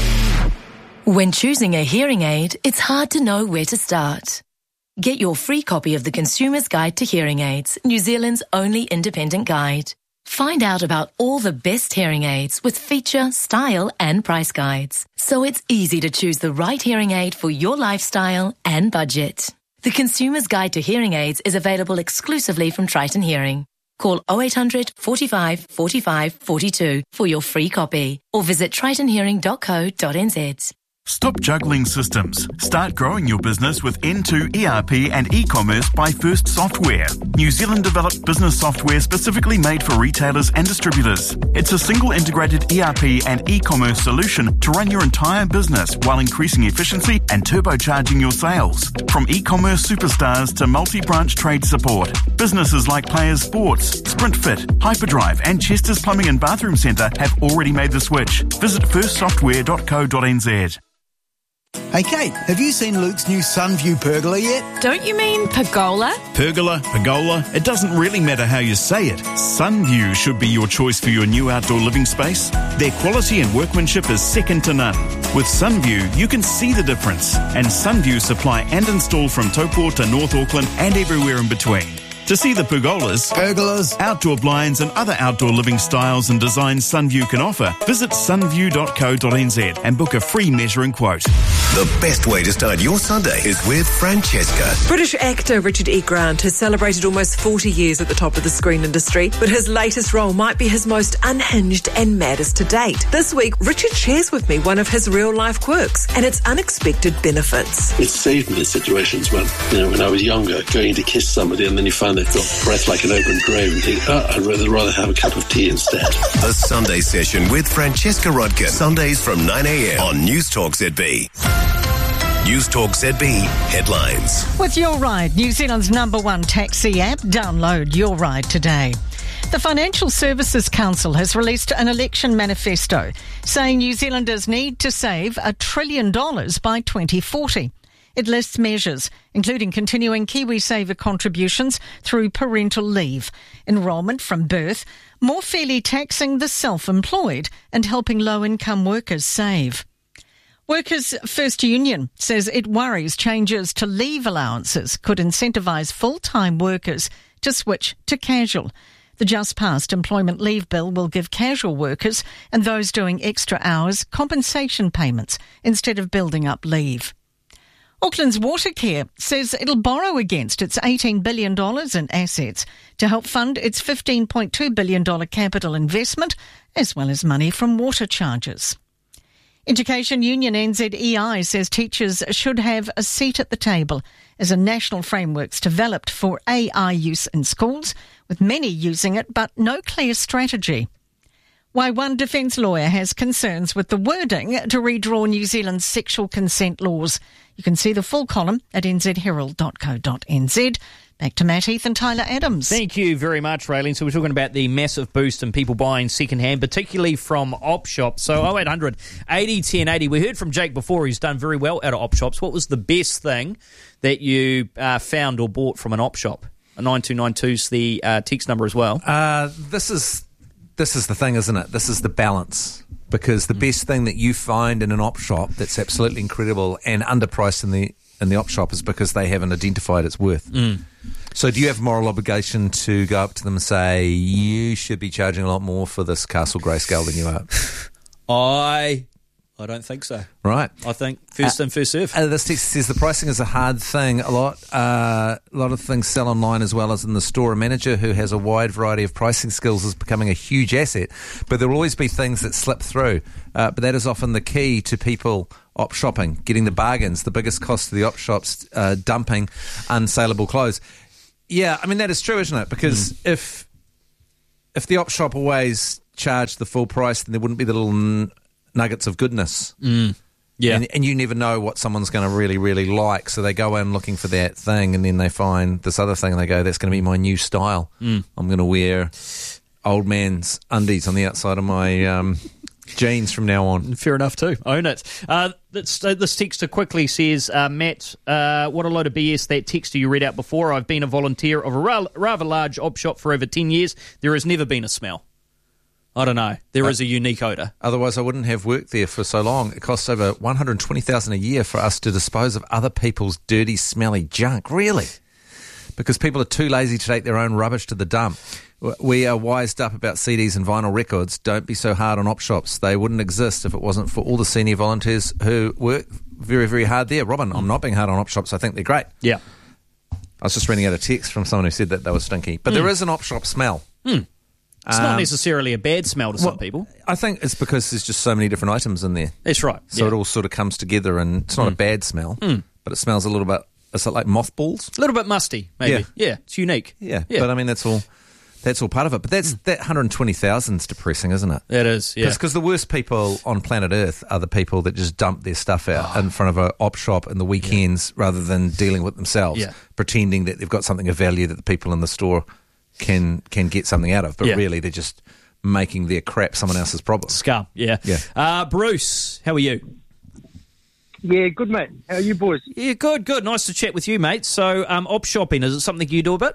When choosing a hearing aid, it's hard to know where to start. Get your free copy of the Consumer's Guide to Hearing Aids, New Zealand's only independent guide. Find out about all the best hearing aids with feature, style and price guides. So it's easy to choose the right hearing aid for your lifestyle and budget. The Consumer's Guide to Hearing Aids is available exclusively from Triton Hearing. Call oh eight hundred, forty-five, forty-five, forty-two for your free copy or visit triton hearing dot co dot n z. Stop juggling systems. Start growing your business with N two E R P and e-commerce by First Software. New Zealand developed business software specifically made for retailers and distributors. It's a single integrated E R P and e-commerce solution to run your entire business while increasing efficiency and turbocharging your sales. From e-commerce superstars to multi-branch trade support, businesses like Players Sports, SprintFit, Hyperdrive and Chester's Plumbing and Bathroom Centre have already made the switch. Visit first software dot co dot n z. Hey Kate, have you seen Luke's new Sunview pergola yet? Don't you mean pergola? Pergola, pergola, it doesn't really matter how you say it. Sunview should be your choice for your new outdoor living space. Their quality and workmanship is second to none. With Sunview, you can see the difference. And Sunview supply and install from Taupo to North Auckland and everywhere in between. To see the pergolas, pergolas, outdoor blinds and other outdoor living styles and designs Sunview can offer, visit sunview dot co dot n z and book a free measuring quote. The best way to start your Sunday is with Francesca. British actor Richard E. Grant has celebrated almost forty years at the top of the screen industry, but his latest role might be his most unhinged and maddest to date. This week, Richard shares with me one of his real-life quirks and its unexpected benefits. It saved me in situations when, you know, when I was younger, going to kiss somebody and then you find they've got breath like an open grave and think, oh, I'd rather, rather have a cup of tea instead. The Sunday Session with Francesca Rodkin. Sundays from nine a.m. on News Talk Z B. News Talk Z B headlines. With Your Ride, New Zealand's number one taxi app, download Your Ride today. The Financial Services Council has released an election manifesto saying New Zealanders need to save a trillion dollars by twenty forty. It lists measures, including continuing KiwiSaver contributions through parental leave, enrolment from birth, more fairly taxing the self-employed, and helping low-income workers save. Workers' First Union says it worries changes to leave allowances could incentivise full-time workers to switch to casual. The just-passed employment leave bill will give casual workers and those doing extra hours compensation payments instead of building up leave. Auckland's Watercare says it'll borrow against its eighteen billion dollars in assets to help fund its fifteen point two billion dollars capital investment, as well as money from water charges. Education Union N Z E I says teachers should have a seat at the table as a national framework's developed for A I use in schools, with many using it but no clear strategy. Why one defence lawyer has concerns with the wording to redraw New Zealand's sexual consent laws. You can see the full column at n z herald dot co dot n z. Back to Matt Heath and Tyler Adams. Thank you very much, Raylene. So we're talking about the massive boost in people buying second-hand, particularly from op shops. So oh eight hundred, eighty, ten eighty. We heard from Jake before. He's done very well out of op shops. What was the best thing that you uh, found or bought from an op shop? nine two nine two is the uh, text number as well. Uh, this is this is the thing, isn't it? This is the balance. Because the mm. best thing that you find in an op shop that's absolutely incredible and underpriced in the in the op shop is because they haven't identified its worth. Mm. So do you have moral obligation to go up to them and say, you should be charging a lot more for this Castle Grayscale than you are? I I don't think so. Right. I think first uh, in, first serve. Uh, this text says the pricing is a hard thing. A lot uh, a lot of things sell online as well as in the store. A manager who has a wide variety of pricing skills is becoming a huge asset, but there will always be things that slip through. Uh, but that is often the key to people op shopping, getting the bargains. The biggest cost to the op shops, uh, dumping unsaleable clothes. Yeah, I mean, that is true, isn't it? Because mm. if if the op shop always charged the full price, then there wouldn't be the little n- nuggets of goodness. Mm. Yeah. And, and you never know what someone's going to really, really like. So they go in looking for that thing, and then they find this other thing, and they go, that's going to be my new style. Mm. I'm going to wear old man's undies on the outside of my um, jeans from now on. Fair enough too. Own it. Uh, this, uh, this texter quickly says, uh, Matt, uh, what a load of B S that texter you read out before. I've been a volunteer of a ra- rather large op shop for over ten years. There has never been a smell. I don't know. There uh, is a unique odour. Otherwise, I wouldn't have worked there for so long. It costs over one hundred twenty thousand dollars a year for us to dispose of other people's dirty, smelly junk. Really? Because people are too lazy to take their own rubbish to the dump. We are wised up about C Ds and vinyl records. Don't be so hard on op shops. They wouldn't exist if it wasn't for all the senior volunteers who work very, very hard there. Robin, I'm not being hard on op shops. I think they're great. Yeah. I was just reading out a text from someone who said that they were stinky. But mm. there is an op shop smell. Mm. It's um, not necessarily a bad smell to well, some people. I think it's because there's just so many different items in there. That's right. So yeah. it all sort of comes together, and it's not mm. a bad smell, mm. but it smells a little bit, is it like mothballs? A little bit musty, maybe. Yeah, yeah it's unique. Yeah. yeah, but I mean, that's all That's all part of it. But that's mm. that one hundred twenty thousand is depressing, isn't it? It is, yeah. Because the worst people on planet Earth are the people that just dump their stuff out oh. in front of an op shop in the weekends yeah. rather than dealing with themselves, yeah. pretending that they've got something of value that the people in the store can can get something out of. But yeah. really, they're just making their crap someone else's problem. Scum, yeah. yeah. Uh, Bruce, how are you? Yeah, good, mate. How are you boys? Yeah, good, good. Nice to chat with you, mate. So, um, op shopping, is it something you do a bit?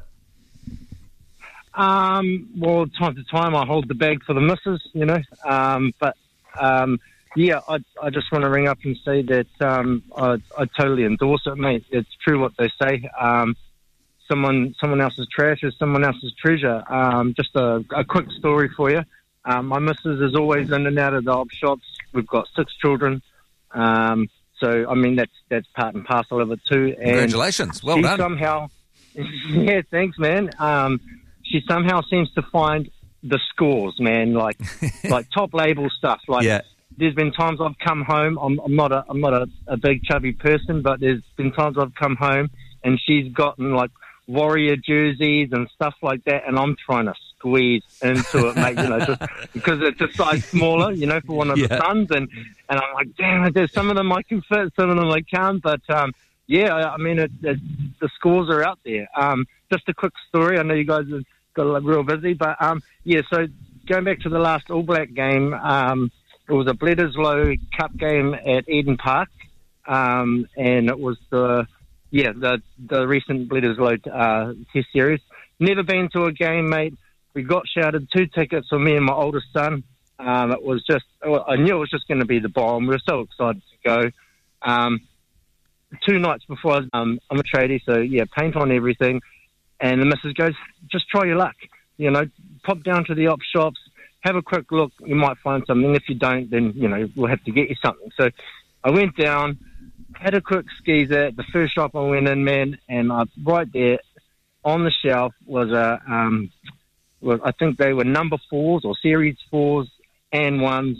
Um, well, time to time I hold the bag for the missus, you know. Um, but, um, yeah, I, I just want to ring up and say that um, I, I totally endorse it, mate. It's true what they say. Um, someone someone else's trash is someone else's treasure. Um, just a, a quick story for you. Um, my missus is always in and out of the op shops. We've got six children. Um, so, I mean, that's that's part and parcel of it too. And congratulations. Well she done. Somehow, yeah, thanks, man. Um, she somehow seems to find the scores, man, like like top label stuff. Like, yeah. There's been times I've come home. I'm, I'm not a I'm not a, a big chubby person, but there's been times I've come home and she's gotten like Warrior jerseys and stuff like that, and I'm trying to squeeze into it, mate. You know, just because it's a size smaller, you know, for one of yeah. the sons, and and I'm like, damn, there's some of them I can fit, some of them I can't, but um, yeah, I mean, it, it, the scores are out there. Um, just a quick story. I know you guys have got like, real busy, but um, yeah. So going back to the last All Black game, um, it was a Bledisloe Cup game at Eden Park, um, and it was the yeah the the recent Bledisloe uh, Test series. Never been to a game, mate. We got shouted two tickets for me and my oldest son. Um, it was just I knew it was just going to be the bomb. We were so excited to go. Um, two nights before, I was, um, I'm a tradie, so yeah, paint on everything. And the missus goes, just try your luck. You know, pop down to the op shops, have a quick look. You might find something. If you don't, then, you know, we'll have to get you something. So I went down, had a quick skeezer at the first shop I went in, man, and I, right there on the shelf was a, um, was, I think they were number fours or series fours and ones,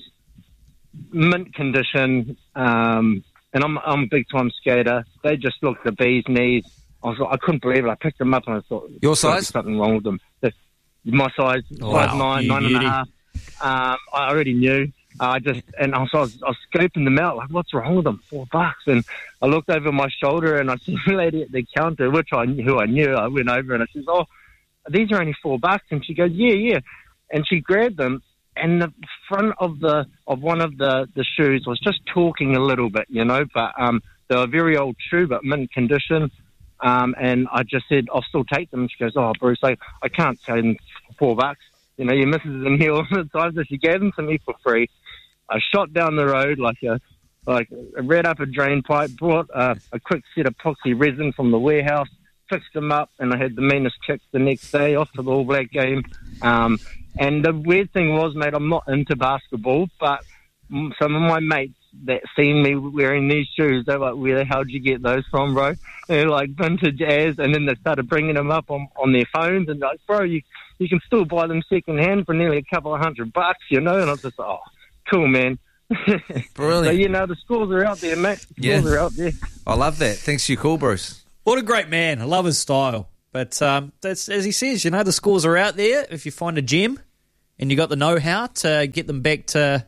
mint condition, um, and I'm, I'm a big-time skater. They just looked the bee's knees. I was like, I couldn't believe it. I picked them up and I thought, your size? Something wrong with them. My size, wow. five nine, nine and a half. Um, I already knew. Uh, I just and I was, I was I was scoping them out. Like, what's wrong with them? Four bucks. And I looked over my shoulder and I see a lady at the counter, which I knew, who I knew. I went over and I says, "Oh, these are only four bucks." And she goes, "Yeah, yeah." And she grabbed them, and the front of the of one of the, the shoes was just talking a little bit, you know. But um, they were a very old shoe, but mint condition. Um, and I just said, I'll still take them. And she goes, "Oh, Bruce, I, I can't sell them for four bucks. You know, your missus is in here all the time." So she gave them to me for free. I shot down the road like a, like I read up a drain pipe, brought uh, a quick set of epoxy resin from the warehouse, fixed them up, and I had the meanest kicks the next day off to the All Black game. Um, and the weird thing was, mate, I'm not into basketball, but some of my mates that seen me wearing these shoes, they're like, where the hell did you get those from, bro? They're like vintage as, and then they started bringing them up on, on their phones, and like, bro, you you can still buy them second hand for nearly a couple of hundred bucks, you know? And I was just like, oh, cool, man. Brilliant. So, you know, the scores are out there, mate. The Yeah. scores are out there. I love that. Thanks for your call, Bruce. What a great man. I love his style. But um, that's as he says, you know, the scores are out there. If you find a gem and you got the know-how to get them back to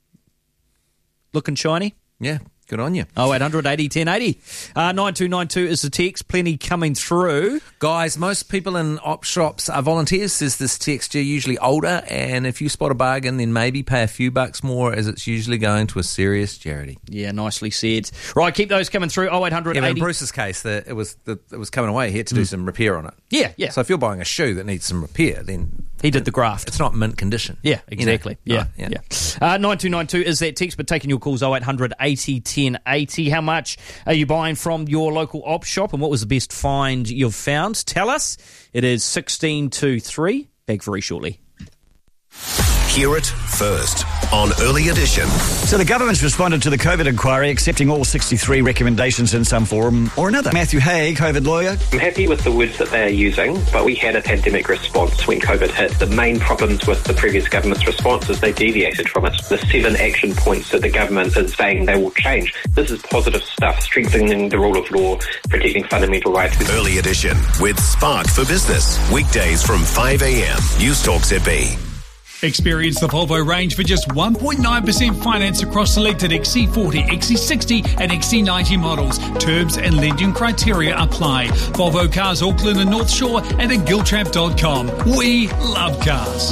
looking shiny. Yeah, good on you. Oh, eight hundred eighty ten eighty. Uh, nine two nine two is the text. Plenty coming through. Guys, most people in op shops are volunteers, says this text. You're usually older, and if you spot a bargain, then maybe pay a few bucks more, as it's usually going to a serious charity. Yeah, nicely said. Right, keep those coming through. Oh, eight hundred Yeah, but in eighty. Bruce's case, the, it was the, it was coming away. He had to do Mm. some repair on it. Yeah, yeah. So if you're buying a shoe that needs some repair, then he did the graft. It's not mint condition. Yeah, You know? exactly. Yeah, Right, yeah. Uh, nine two nine two is that text, but taking your calls oh eight hundred eighty ten eighty. How much are you buying from your local op shop, and what was the best find you've found? Tell us. It is sixteen to three. Back very shortly. Hear it first on Early Edition. So the government's responded to the COVID inquiry, accepting all sixty-three recommendations in some form or another. Matthew Hay, COVID lawyer. I'm happy with the words that they are using, but we had a pandemic response when COVID hit. The main problems with the previous government's response is they deviated from it. The seven action points that the government is saying they will change. This is positive stuff, strengthening the rule of law, protecting fundamental rights. Early Edition with Spark for Business. Weekdays from five a.m. News Talk Z B. Experience the Volvo range for just one point nine percent finance across selected X C forty, X C sixty and X C ninety models. Terms and lending criteria apply. Volvo Cars Auckland and North Shore and at giltrap dot com. We love cars.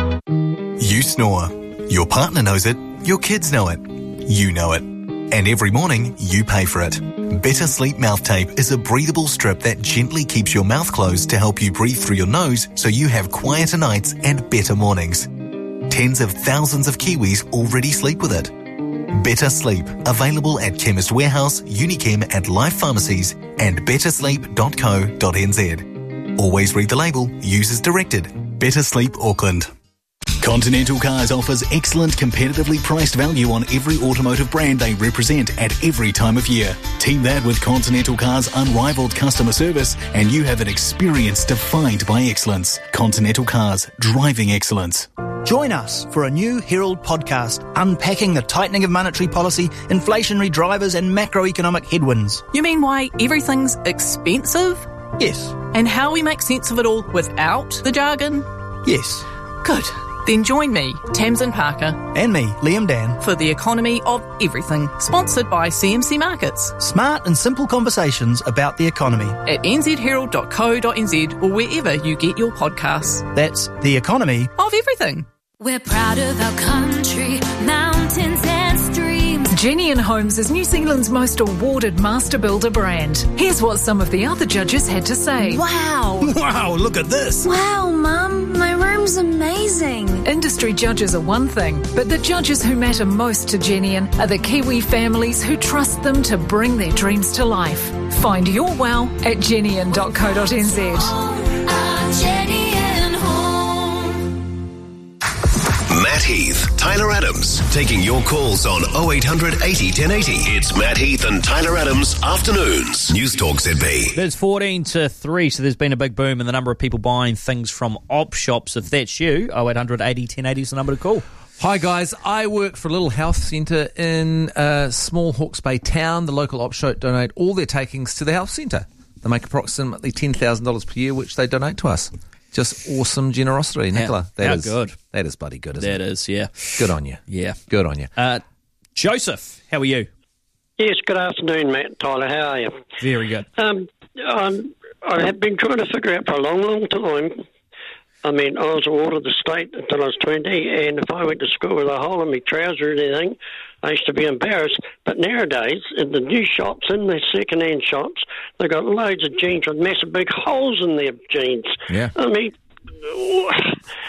You snore. Your partner knows it. Your kids know it. You know it. And every morning, you pay for it. Better Sleep Mouth Tape is a breathable strip that gently keeps your mouth closed to help you breathe through your nose so you have quieter nights and better mornings. Tens of thousands of Kiwis already sleep with it. Better Sleep, available at Chemist Warehouse, Unichem and Life Pharmacies and better sleep dot co dot n z. Always read the label, use as directed. Better Sleep Auckland. Continental Cars offers excellent competitively priced value on every automotive brand they represent at every time of year. Team that with Continental Cars' unrivaled customer service and you have an experience defined by excellence. Continental Cars, driving excellence. Join us for a new Herald podcast unpacking the tightening of monetary policy, inflationary drivers and macroeconomic headwinds. You mean why everything's expensive? Yes. And how we make sense of it all without the jargon? Yes. Good. Then join me, Tamsin Parker. And me, Liam Dan. For the economy of everything. Sponsored by C M C Markets. Smart and simple conversations about the economy. At n z herald dot co dot n z or wherever you get your podcasts. That's the economy of everything. We're proud of our country, mountains and streams. Genian Homes is New Zealand's most awarded master builder brand. Here's what some of the other judges had to say. Wow. Wow, look at this. Wow, Mum, my room's amazing. Industry judges are one thing, but the judges who matter most to Genian are the Kiwi families who trust them to bring their dreams to life. Find your wow at genian dot co dot n z. Matt Heath, Tyler Adams, taking your calls on oh eight hundred eighty ten eighty. It's Matt Heath and Tyler Adams Afternoons. News Talk Z B. There's fourteen to three, so there's been a big boom in the number of people buying things from op shops. If that's you, oh eight hundred eighty ten eighty is the number to call. Hi guys, I work for a little health centre in a small Hawke's Bay town. The local op shop donate all their takings to the health centre. They make approximately ten thousand dollars per year, which they donate to us. Just awesome generosity, Nicola. How, how is, good. That is bloody good, isn't that it? That is, yeah. Good on you. Yeah. Good on you. Uh, Joseph, how are you? Yes, good afternoon, Matt. Tyler, how are you? Very good. Um, I'm, I have been trying to figure out for a long, long time. I mean, I was a ward of the state until I was twenty, and if I went to school with a hole in my trouser or anything, I used to be embarrassed. But nowadays, in the new shops, in the second-hand shops, they've got loads of jeans with massive big holes in their jeans. Yeah. I mean,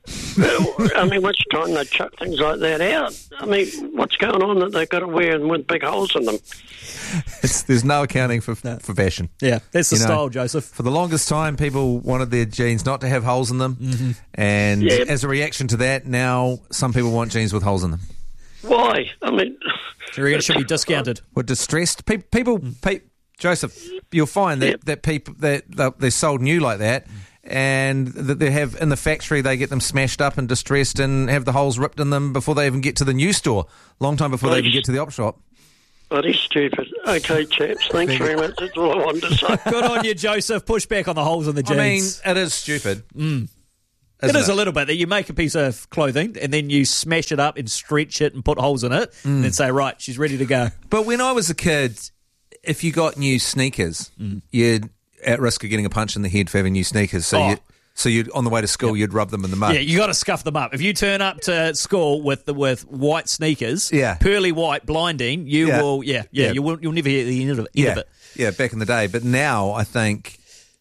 I mean, which time they chuck things like that out? I mean, what's going on that they've got to wear them with big holes in them? It's, there's no accounting for for fashion. Yeah, that's the You know, style, Joseph. For the longest time, people wanted their jeans not to have holes in them. Mm-hmm. And Yeah. as a reaction to that, now some people want jeans with holes in them. Why? I mean... So you reckon it should be discounted? Well, distressed. Pe- people, pe- Joseph, you'll find that, that people that that they're sold new like that, and that they have in the factory, they get them smashed up and distressed and have the holes ripped in them before they even get to the new store, long time before they even get to the op shop. That is stupid. Okay, chaps, thanks very much. That's all I wanted to say. Good on you, Joseph. Push back on the holes in the I mean, jeans. it is stupid. Mm. Isn't It is it? a little bit that you make a piece of clothing and then you smash it up and stretch it and put holes in it and then say, right, she's ready to go. But when I was a kid, if you got new sneakers, you're at risk of getting a punch in the head for having new sneakers. So Oh. you, so you'd on the way to school, you'd rub them in the mud. Yeah, you got to scuff them up. If you turn up to school with the, with white sneakers, Yeah. pearly white, blinding, you Yeah. will, yeah, yeah, Yeah. you will, you'll never hear the end of it. End yeah, of it. yeah, back in the day. But now I think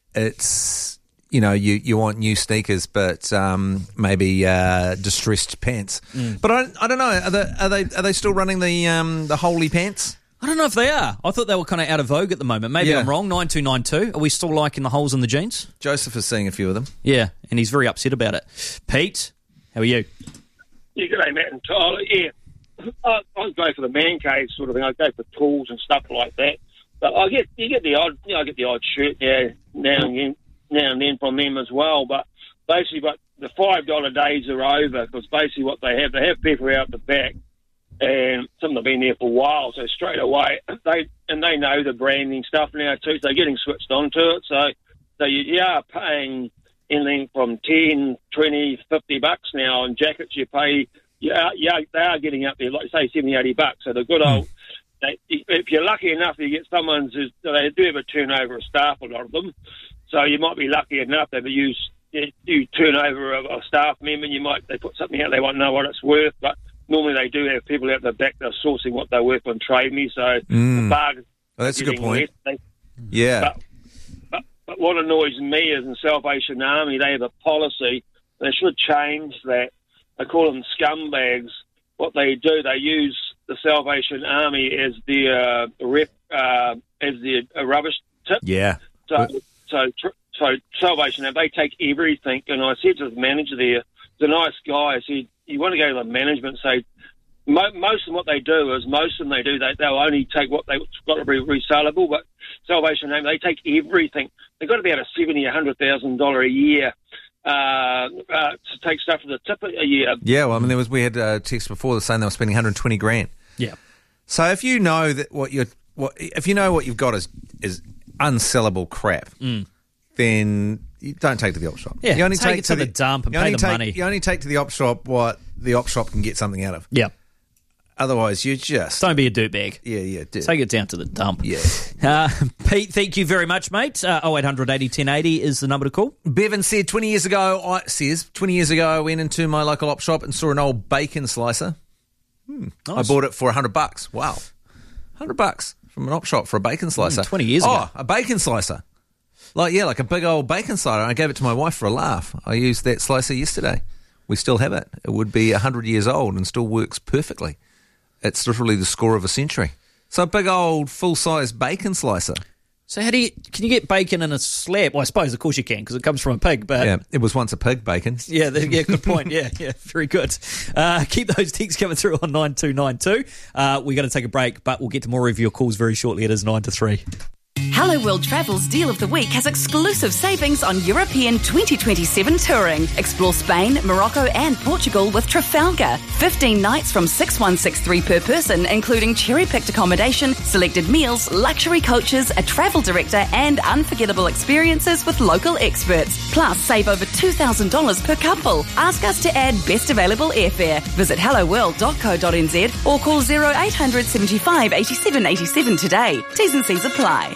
it's, you know, you, you want new sneakers, but um, maybe uh, distressed pants. Mm. But I, I don't know. Are they are they are they still running the um, the holy pants? I don't know if they are. I thought they were kind of out of vogue at the moment. Maybe Yeah. I'm wrong. nine two nine two. Are we still liking the holes in the jeans? Joseph is seeing a few of them. Yeah, and he's very upset about it. Pete, how are you? Yeah, good day, Matt and Tyler. Yeah, I, I go for the man cave sort of thing. I go for tools and stuff like that. But I get you get the odd, you know, I get the odd shirt yeah, now and then, now and then from them as well. But basically, but the five dollar days are over because basically what they have, they have people out the back, and some of them have been there for a while. So straight away, they and they know the branding stuff now too. So they're getting switched onto it. So so you, you are paying anything from ten, twenty, fifty bucks now on jackets. You pay, yeah, yeah, they are getting up there, like say seventy, eighty bucks. So the good old. They, if you're lucky enough, you get someone who's, they do have a turnover of staff, a lot of them. So you might be lucky enough that you you turnover of a staff member. You might they put something out, they want to know what it's worth, but normally they do have people out the back that are sourcing what they're worth on Trade Me. So Mm. the bargain. Well, that's a good point. They, Yeah. but, but, but what annoys me is in Salvation Army, they have a policy. They should change that. They call them scumbags. What they do, they use the Salvation Army as the uh, rep, uh, as the uh, rubbish tip. Yeah. So, so, tr- so Salvation Army, they take everything. And I said to the manager there, he's a nice guy. I said, you want to go to the management and say, mo- most of what they do is, most of them they do, they, they'll only take what they've got to be resellable. But Salvation Army, they take everything. They've got to be at a seventy thousand dollars, one hundred thousand dollars a year. Uh, uh, to take stuff to the tip a year. Yeah, well, I mean, there was we had a text before saying they were spending one hundred twenty grand. Yeah. So if you know that what you're, what if you know what you've got is is unsellable crap, Mm. then you don't take to the op shop. Yeah, you only take it to the dump and you pay only the take, money. You only take to the op shop what the op shop can get something out of. Yeah. Otherwise, you just Don't be a dirtbag. Yeah, yeah. Do. Take it down to the dump. Yeah. Uh, Pete, thank you very much, mate. Uh, oh eight hundred eighty ten eighty is the number to call. Bevan said twenty years ago. I says twenty years ago, I went into my local op shop and saw an old bacon slicer. Hmm. I Nice. bought it for a hundred bucks. Wow, hundred bucks from an op shop for a bacon slicer. twenty years oh, ago. a bacon slicer. Like yeah, like a big old bacon slicer. I gave it to my wife for a laugh. I used that slicer yesterday. We still have it. It would be a hundred years old and still works perfectly. It's literally the score of a century. So a big old full-size bacon slicer. So how do you, can you get bacon in a slab? Well, I suppose, of course you can, because it comes from a pig, but... Yeah, it was once a pig, bacon. Yeah, the, yeah, good point. Yeah, yeah, very good. Uh, keep those texts coming through on nine two nine two. Uh, we're going to take a break, but we'll get to more of your calls very shortly. It is nine to three. Hello World Travel's Deal of the Week has exclusive savings on European twenty twenty-seven touring. Explore Spain, Morocco and Portugal with Trafalgar. fifteen nights from six one six three per person, including cherry-picked accommodation, selected meals, luxury coaches, a travel director and unforgettable experiences with local experts. Plus, save over two thousand dollars per couple. Ask us to add best available airfare. Visit hello world dot co dot n z or call zero eight hundred seventy-five eighty-seven eighty-seven today. T's and C's apply.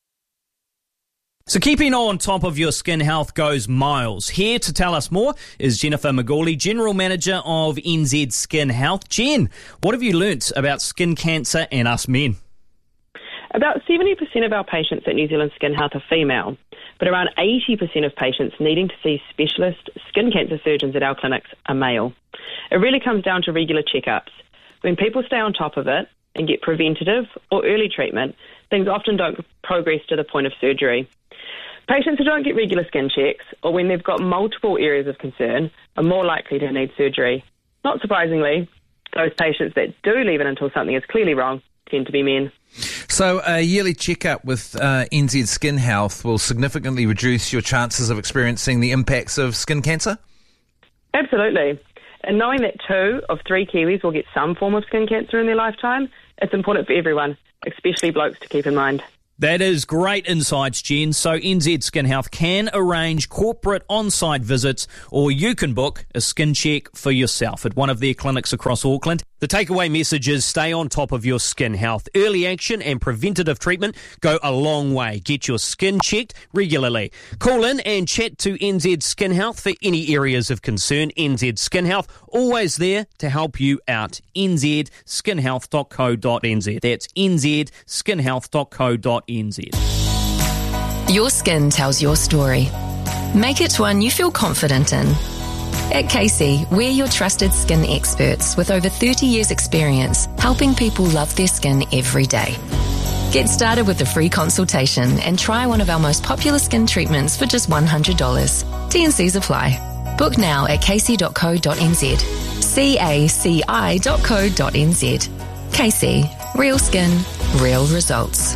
So keeping on top of your skin health goes miles. Here to tell us more is Jennifer McGawley, General Manager of N Z Skin Health. Jen, what have you learnt about skin cancer and us men? About seventy percent of our patients at New Zealand Skin Health are female. but around eighty percent of patients needing to see specialist skin cancer surgeons at our clinics are male. It really comes down to regular checkups. When people stay on top of it and get preventative or early treatment, things often don't progress to the point of surgery. Patients who don't get regular skin checks, or when they've got multiple areas of concern, are more likely to need surgery. Not surprisingly, those patients that do leave it until something is clearly wrong tend to be men. So a yearly checkup with uh, N Z Skin Health will significantly reduce your chances of experiencing the impacts of skin cancer? Absolutely. And knowing that two of three Kiwis will get some form of skin cancer in their lifetime, it's important for everyone, especially blokes, to keep in mind. That is great insights, Jen. So N Z Skin Health can arrange corporate on-site visits, or you can book a skin check for yourself at one of their clinics across Auckland. The takeaway message is stay on top of your skin health. Early action and preventative treatment go a long way. Get your skin checked regularly. Call in and chat to N Z Skin Health for any areas of concern. N Z Skin Health, always there to help you out. n z skin health dot co dot n z. That's n z skin health dot co dot n z. Your skin tells your story. Make it one you feel confident in. At Casey, we're your trusted skin experts with over thirty years experience helping people love their skin every day. Get started with a free consultation and try one of our most popular skin treatments for just one hundred dollars. T and C's apply. Book now at casey dot co dot n z. C A C I dot co dot n z. Casey, real skin, real results.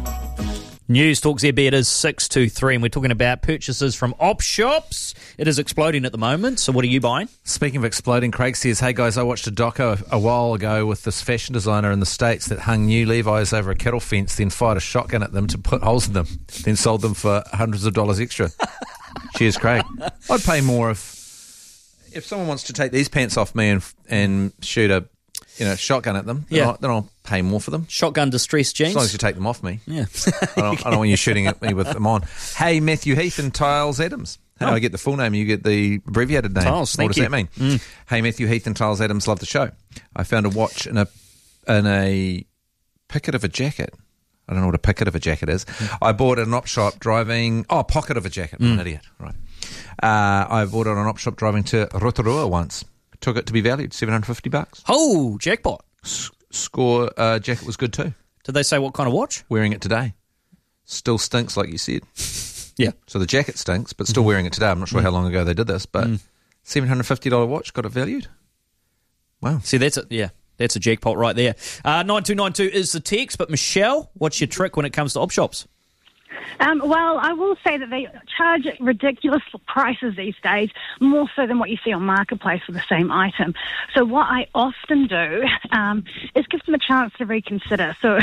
News Talk Z B, it is six two three, and we're talking about purchases from op shops. It is exploding at the moment, so what are you buying? Speaking of exploding, Craig says, hey guys, I watched a doco a, a while ago with this fashion designer in the States that hung new Levi's over a kettle fence, then fired a shotgun at them to put holes in them, then sold them for hundreds of dollars extra. Cheers, Craig. I'd pay more if if someone wants to take these pants off me and and shoot a you know shotgun at them, then, Yeah. I'll, then I'll pay more for them. Shotgun distress jeans. As long as you take them off me. Yeah. I, don't, I don't want you shooting at me with them on. Hey, Matthew Heath and Tiles Adams. How do Oh. I get the full name? You get the abbreviated name. Tiles, what thank does you. that mean? Mm. Hey, Matthew Heath and Tiles Adams, love the show. I found a watch in a in a picket of a jacket. I don't know what a picket of a jacket is. Mm. I bought at an op shop driving... Oh, pocket of a jacket. I'm an Mm. idiot. Right. Uh, I bought it at an op shop driving to Rotorua once. Took it to be valued, seven hundred fifty bucks. Oh, jackpot. S- score uh, jacket was good too. Did they say what kind of watch? Wearing it today. Still stinks, like you said. Yeah. So the jacket stinks, but still Mhm. wearing it today. I'm not sure Mm. how long ago they did this, but Mm. seven hundred fifty dollars watch got it valued. Wow. See, that's a, yeah, that's a jackpot right there. Uh, nine two nine two is the text, but Michelle, what's your trick when it comes to op shops? Um, well, I will say that they charge ridiculous prices these days, more so than what you see on Marketplace for the same item. So what I often do um, is give them a chance to reconsider. So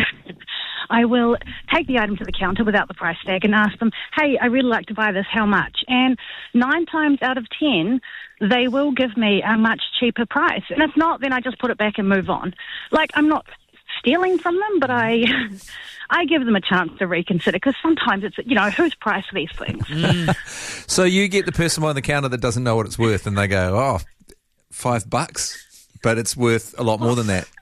I will take the item to the counter without the price tag and ask them, hey, I really like to buy this, how much? And nine times out of ten, they will give me a much cheaper price. And if not, then I just put it back and move on. Like, I'm not stealing from them, but I I give them a chance to reconsider, because sometimes it's, you know, who's price these things? So you get the person behind the counter that doesn't know what it's worth, and they go, oh, five bucks, but it's worth a lot more than that.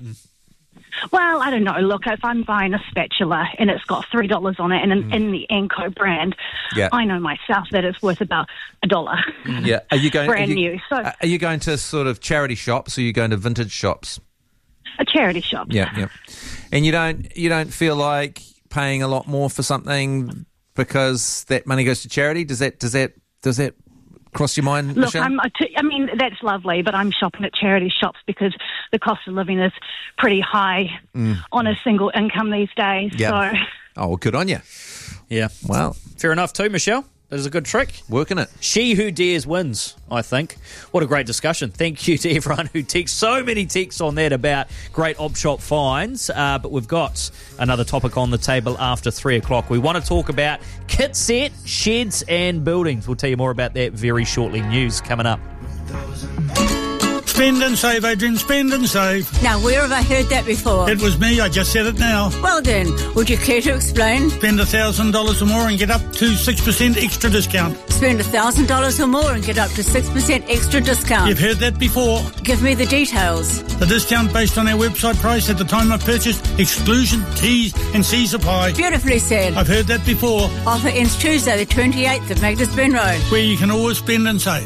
Well, I don't know. Look, if I'm buying a spatula and it's got three dollars on it and in, in the Anko brand, Yeah. I know myself that it's worth about a dollar. Yeah. Are you going? Brand are you, new. So Are you going to sort of charity shops, or are you going to vintage shops? a charity shop. Yeah, yeah. And you don't you don't feel like paying a lot more for something because that money goes to charity? Does that does that does that cross your mind, Look, Michelle? I'm, I t- I mean, that's lovely, but I'm shopping at charity shops because the cost of living is pretty high Mm. on a single income these days. Yeah. So Oh, well, good on you. Yeah. Well, fair enough too, Michelle. That is a good trick. Working it. She who dares wins, I think. What a great discussion. Thank you to everyone who texts. So many texts on that about great op shop finds. Uh, but we've got another topic on the table after three o'clock. We want to talk about kit set, sheds and buildings. We'll tell you more about that very shortly. News coming up. Spend and save, Adrian, spend and save. Now, where have I heard that before? It was me, I just said it now. Well then, would you care to explain? Spend one thousand dollars or more and get up to six percent extra discount. Spend one thousand dollars or more and get up to six percent extra discount. You've heard that before. Give me the details. The discount based on our website price at the time of purchase, exclusion, T's and C's apply. Beautifully said. I've heard that before. Offer ends Tuesday the twenty-eighth of Magdalene Road. Where you can always spend and save.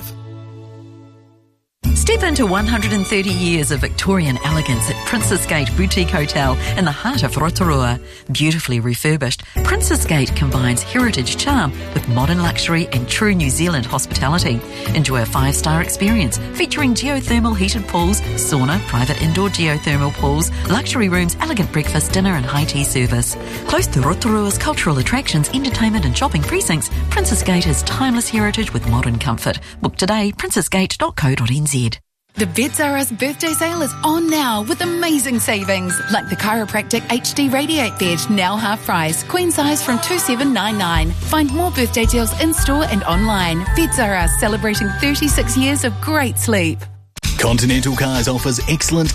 Step into one hundred thirty years of Victorian elegance at Princess Gate Boutique Hotel in the heart of Rotorua. Beautifully refurbished, Princess Gate combines heritage charm with modern luxury and true New Zealand hospitality. Enjoy a five-star experience featuring geothermal heated pools, sauna, private indoor geothermal pools, luxury rooms, elegant breakfast, dinner and high tea service. Close to Rotorua's cultural attractions, entertainment and shopping precincts, Princess Gate is timeless heritage with modern comfort. Book today, princess gate dot co dot n z. The Beds R Us birthday sale is on now with amazing savings, like the Chiropractic H D Radiate Bed, now half price, queen size from two seven nine nine. Find more birthday deals in store and online. Beds R Us, celebrating thirty-six years of great sleep. Continental Cars offers excellent